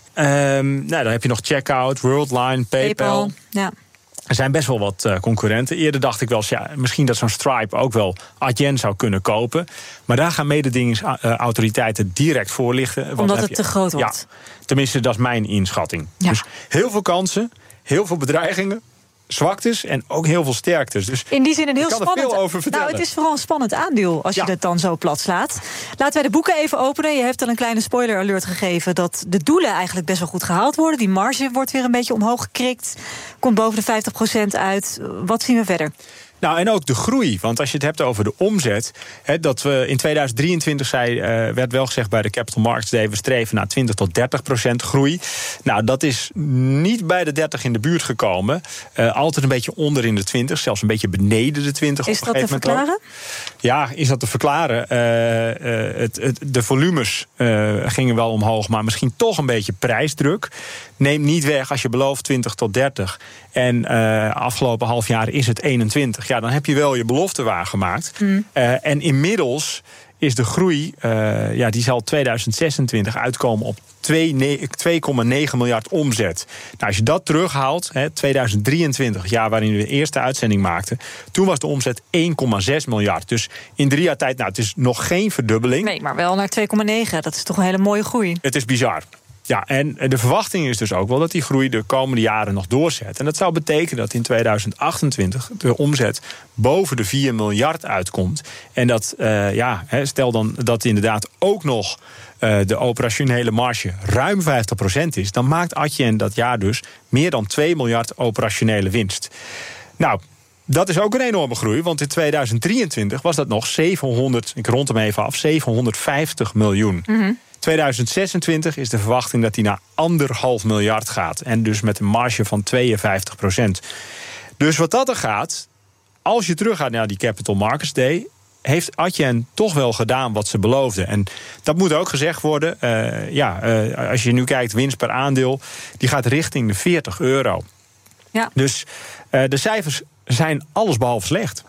Um, nou, dan heb je nog Checkout, Worldline, PayPal. PayPal ja. Er zijn best wel wat uh, concurrenten. Eerder dacht ik wel eens, ja, misschien dat zo'n Stripe ook wel Adyen zou kunnen kopen. Maar daar gaan mededingingsautoriteiten direct voorlichten. Omdat want het je, te groot wordt. Ja, tenminste, dat is mijn inschatting. Ja. Dus heel veel kansen. Heel veel bedreigingen, zwaktes en ook heel veel sterktes. Dus in die zin een heel ik kan spannend. Er veel over vertellen. Nou, het is vooral een spannend aandeel als ja. je het dan zo plat slaat. Laten wij de boeken even openen. Je hebt al een kleine spoiler alert gegeven dat de doelen eigenlijk best wel goed gehaald worden. Die marge wordt weer een beetje omhoog gekrikt. Komt boven de vijftig procent uit. Wat zien we verder? Nou, en ook de groei. Want als je het hebt over de omzet, hè, dat we in tweeduizend drieëntwintig zei, uh, werd wel gezegd bij de Capital Markets Day, we streven naar twintig tot dertig procent groei. Nou, dat is niet bij de dertig in de buurt gekomen. Uh, altijd een beetje onder in de twintig, zelfs een beetje beneden de twintig. Is dat te verklaren? Ja, is dat te verklaren? Uh, uh, het, het, de volumes uh, gingen wel omhoog, maar misschien toch een beetje prijsdruk. Neem niet weg als je belooft twintig tot dertig. En uh, afgelopen half jaar is het eenentwintig. Ja, dan heb je wel je belofte waargemaakt. Mm. Uh, en inmiddels is de groei, uh, ja, die zal tweeduizend zesentwintig uitkomen op twee komma negen miljard omzet. Nou, als je dat terughaalt, hè, tweeduizend drieëntwintig, het jaar waarin we de eerste uitzending maakten, toen was de omzet één komma zes miljard. Dus in drie jaar tijd, nou, het is nog geen verdubbeling. Nee, maar wel naar twee komma negen. Dat is toch een hele mooie groei. Het is bizar. Ja, en de verwachting is dus ook wel dat die groei de komende jaren nog doorzet. En dat zou betekenen dat in tweeduizend achtentwintig de omzet boven de vier miljard uitkomt. En dat, uh, ja, stel dan dat inderdaad ook nog uh, de operationele marge ruim vijftig procent is, dan maakt Adyen dat jaar dus meer dan twee miljard operationele winst. Nou, dat is ook een enorme groei, want in tweeduizend drieëntwintig was dat nog zevenhonderd, ik rond hem even af, zevenhonderdvijftig miljoen. Mm-hmm. tweeduizend zesentwintig is de verwachting dat die naar anderhalf miljard gaat. En dus met een marge van tweeënvijftig procent. Dus wat dat er gaat, als je teruggaat naar die Capital Markets Day, heeft Adyen toch wel gedaan wat ze beloofden. En dat moet ook gezegd worden. Uh, ja, uh, als je nu kijkt, winst per aandeel, die gaat richting de veertig euro. Ja. Dus uh, de cijfers zijn allesbehalve slecht.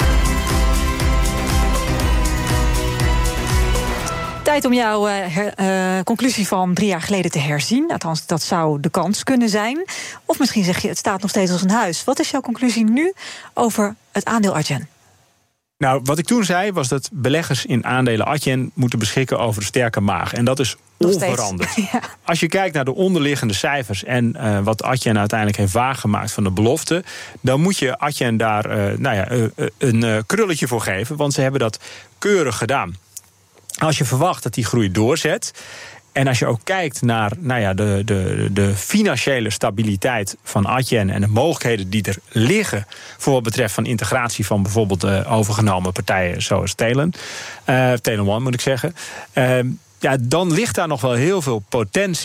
Tijd om jouw uh, her, uh, conclusie van drie jaar geleden te herzien. Althans, dat zou de kans kunnen zijn. Of misschien zeg je, het staat nog steeds als een huis. Wat is jouw conclusie nu over het aandeel Adyen? Nou, wat ik toen zei was dat beleggers in aandelen Adyen moeten beschikken over een sterke maag. En dat is onveranderd. Ja. Als je kijkt naar de onderliggende cijfers en uh, wat Adyen uiteindelijk heeft waargemaakt van de belofte, dan moet je Adyen daar uh, nou ja, uh, uh, een uh, krulletje voor geven, want ze hebben dat keurig gedaan. Als je verwacht dat die groei doorzet, en als je ook kijkt naar nou ja, de, de, de financiële stabiliteit van Adyen en de mogelijkheden die er liggen voor wat betreft van integratie van bijvoorbeeld de overgenomen partijen zoals Telen, uh, Telen One moet ik zeggen, uh, ja, dan ligt daar nog wel heel veel potentie.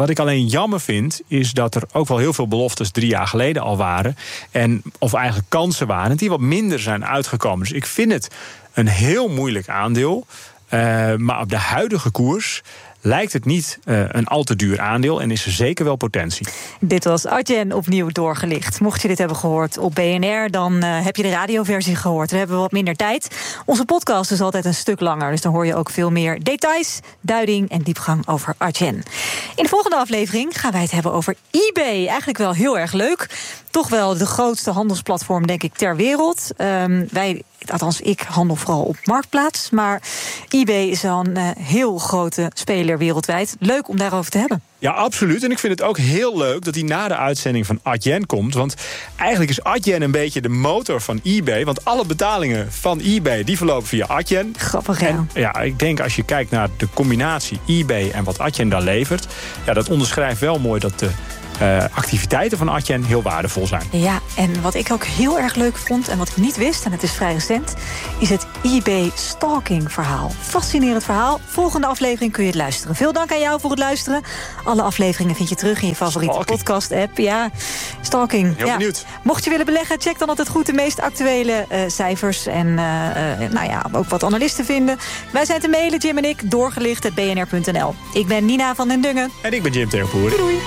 Wat ik alleen jammer vind, is dat er ook wel heel veel beloftes drie jaar geleden al waren. En, of eigenlijk kansen waren, die wat minder zijn uitgekomen. Dus ik vind het een heel moeilijk aandeel. Uh, maar op de huidige koers lijkt het niet uh, een al te duur aandeel en is er zeker wel potentie. Dit was Adyen opnieuw doorgelicht. Mocht je dit hebben gehoord op B N R, dan uh, heb je de radioversie gehoord. Dan hebben we wat minder tijd. Onze podcast is altijd een stuk langer, dus dan hoor je ook veel meer details, duiding en diepgang over Adyen. In de volgende aflevering gaan wij het hebben over eBay. Eigenlijk wel heel erg leuk. Toch wel de grootste handelsplatform, denk ik, ter wereld. Um, wij, althans ik, handel vooral op Marktplaats. Maar eBay is wel een uh, heel grote speler wereldwijd. Leuk om daarover te hebben. Ja, absoluut. En ik vind het ook heel leuk dat hij na de uitzending van Adyen komt. Want eigenlijk is Adyen een beetje de motor van eBay. Want alle betalingen van eBay, die verlopen via Adyen. Grappig, ja. En, ja, ik denk als je kijkt naar de combinatie eBay en wat Adyen daar levert, ja, dat onderschrijft wel mooi dat de Uh, activiteiten van Adyen heel waardevol zijn. Ja, en wat ik ook heel erg leuk vond en wat ik niet wist, en het is vrij recent, is het eBay-stalking verhaal. Fascinerend verhaal. Volgende aflevering kun je het luisteren. Veel dank aan jou voor het luisteren. Alle afleveringen vind je terug in je favoriete podcast-app. Ja, stalking. Heel ja. benieuwd. Mocht je willen beleggen, check dan altijd goed de meest actuele uh, cijfers en uh, uh, nou ja, ook wat analisten vinden. Wij zijn te mailen, Jim en ik, doorgelicht at b n r punt n l. Ik ben Nina van den Dungen. En ik ben Jim Terpoer. Doei, doei.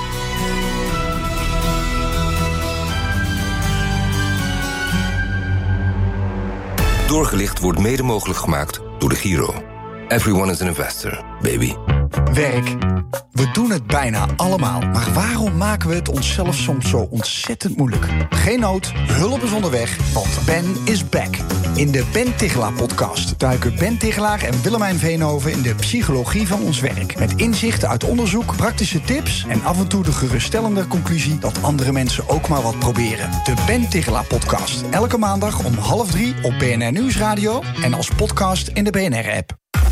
Doorgelicht wordt mede mogelijk gemaakt door de Giro. Everyone is an investor, baby. Werk. We doen het bijna allemaal. Maar waarom maken we het onszelf soms zo ontzettend moeilijk? Geen nood, hulp is onderweg, want Ben is back. In de Ben Tichelaar-podcast duiken Ben Tichelaar en Willemijn Veenhoven in de psychologie van ons werk. Met inzichten uit onderzoek, praktische tips en af en toe de geruststellende conclusie dat andere mensen ook maar wat proberen. De Ben Tichelaar-podcast. Elke maandag om half drie op B N R Nieuwsradio en als podcast in de B N R-app.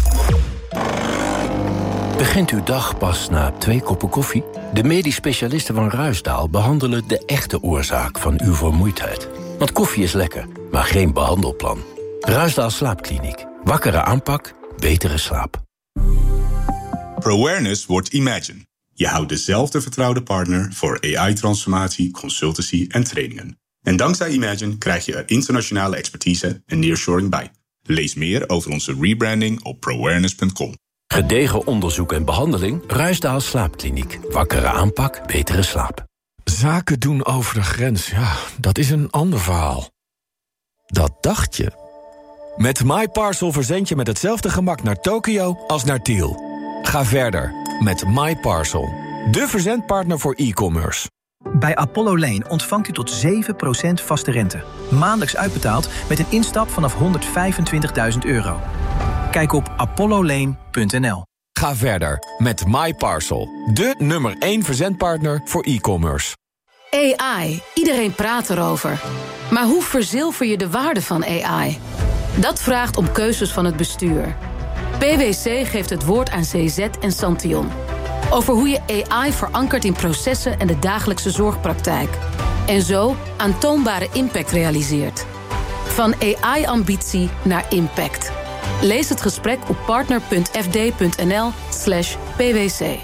Begint uw dag pas na twee koppen koffie? De medisch specialisten van Ruisdaal behandelen de echte oorzaak van uw vermoeidheid. Want koffie is lekker, maar geen behandelplan. Ruisdaal Slaapkliniek. Wakkere aanpak, betere slaap. ProAwareness wordt Imagine. Je houdt dezelfde vertrouwde partner voor A I-transformatie, consultancy en trainingen. En dankzij Imagine krijg je er internationale expertise en nearshoring bij. Lees meer over onze rebranding op pro awareness punt com. Gedegen onderzoek en behandeling. Ruisdaal Slaapkliniek. Wakkere aanpak, betere slaap. Zaken doen over de grens, ja, dat is een ander verhaal. Dat dacht je. Met MyParcel verzend je met hetzelfde gemak naar Tokio als naar Tiel. Ga verder met MyParcel. De verzendpartner voor e-commerce. Bij Apollo Lane ontvangt u tot zeven procent vaste rente. Maandelijks uitbetaald met een instap vanaf honderdvijfentwintigduizend euro. Kijk op apollo lane punt n l. Ga verder met MyParcel. De nummer één verzendpartner voor e-commerce. A I. Iedereen praat erover. Maar hoe verzilver je de waarde van A I? Dat vraagt om keuzes van het bestuur. P w C geeft het woord aan C Z en Santion. Over hoe je A I verankert in processen en de dagelijkse zorgpraktijk. En zo aantoonbare impact realiseert. Van A I-ambitie naar impact. Lees het gesprek op partner punt f d punt n l slash p w c.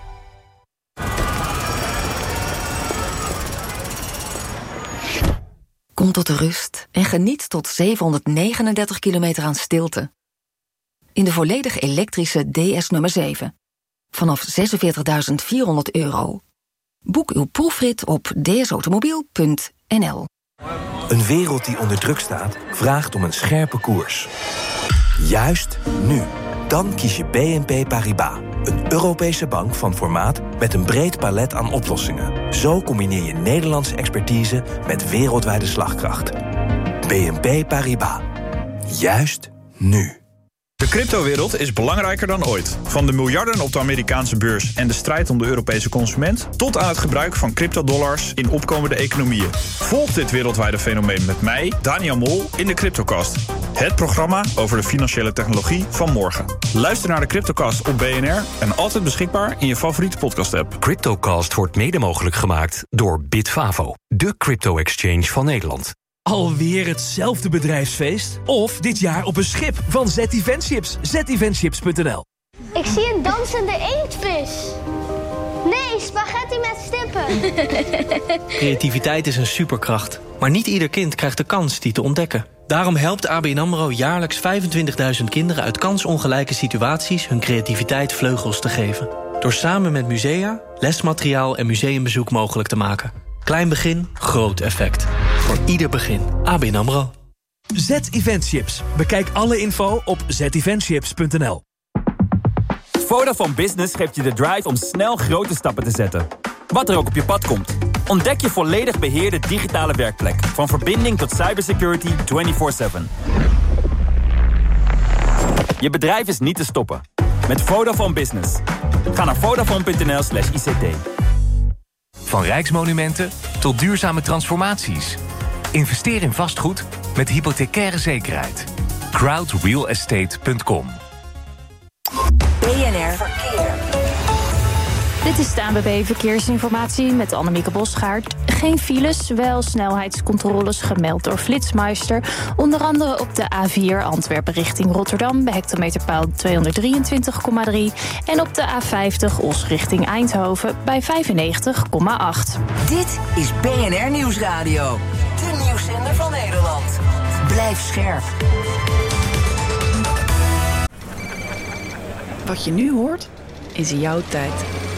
Kom tot de rust en geniet tot zevenhonderdnegenendertig kilometer aan stilte. In de volledig elektrische D S nummer zeven. Vanaf zesenveertigduizend vierhonderd euro. Boek uw proefrit op d s automobiel punt n l. Een wereld die onder druk staat, vraagt om een scherpe koers. Juist nu. Dan kies je B N P Paribas. Een Europese bank van formaat met een breed palet aan oplossingen. Zo combineer je Nederlandse expertise met wereldwijde slagkracht. B N P Paribas. Juist nu. De cryptowereld is belangrijker dan ooit. Van de miljarden op de Amerikaanse beurs en de strijd om de Europese consument, tot aan het gebruik van cryptodollars in opkomende economieën. Volg dit wereldwijde fenomeen met mij, Daniel Mol, in de Cryptocast. Het programma over de financiële technologie van morgen. Luister naar de Cryptocast op B N R en altijd beschikbaar in je favoriete podcast-app. Cryptocast wordt mede mogelijk gemaakt door Bitfavo, de crypto-exchange van Nederland. Alweer hetzelfde bedrijfsfeest? Of dit jaar op een schip van Z Event Ships. z event ships punt n l. Ik zie een dansende inktvis. Nee, spaghetti met stippen. Creativiteit is een superkracht. Maar niet ieder kind krijgt de kans die te ontdekken. Daarom helpt A B N AMRO jaarlijks vijfentwintigduizend kinderen uit kansongelijke situaties hun creativiteit vleugels te geven. Door samen met musea, lesmateriaal en museumbezoek mogelijk te maken. Klein begin, groot effect. Voor ieder begin. A B N AMRO. Z Event Chips. Bekijk alle info op z event chips punt n l. Vodafone Business geeft je de drive om snel grote stappen te zetten. Wat er ook op je pad komt. Ontdek je volledig beheerde digitale werkplek. Van verbinding tot cybersecurity vierentwintig zeven. Je bedrijf is niet te stoppen. Met Vodafone Business. Ga naar vodafone punt n l slash I C T. Van rijksmonumenten tot duurzame transformaties. Investeer in vastgoed met hypothecaire zekerheid. crowd real estate punt com. B N R Verkeer. Dit is de A N W B Verkeersinformatie met Annemieke Bosgaard. Geen files, wel snelheidscontroles gemeld door Flitsmeister. Onder andere op de A vier Antwerpen richting Rotterdam bij hectometerpaal tweehonderddrieëntwintig komma drie. En op de A vijftig Os richting Eindhoven bij vijfennegentig komma acht. Dit is B N R Nieuwsradio. De nieuwszender van Nederland. Blijf scherp. Wat je nu hoort, is jouw tijd.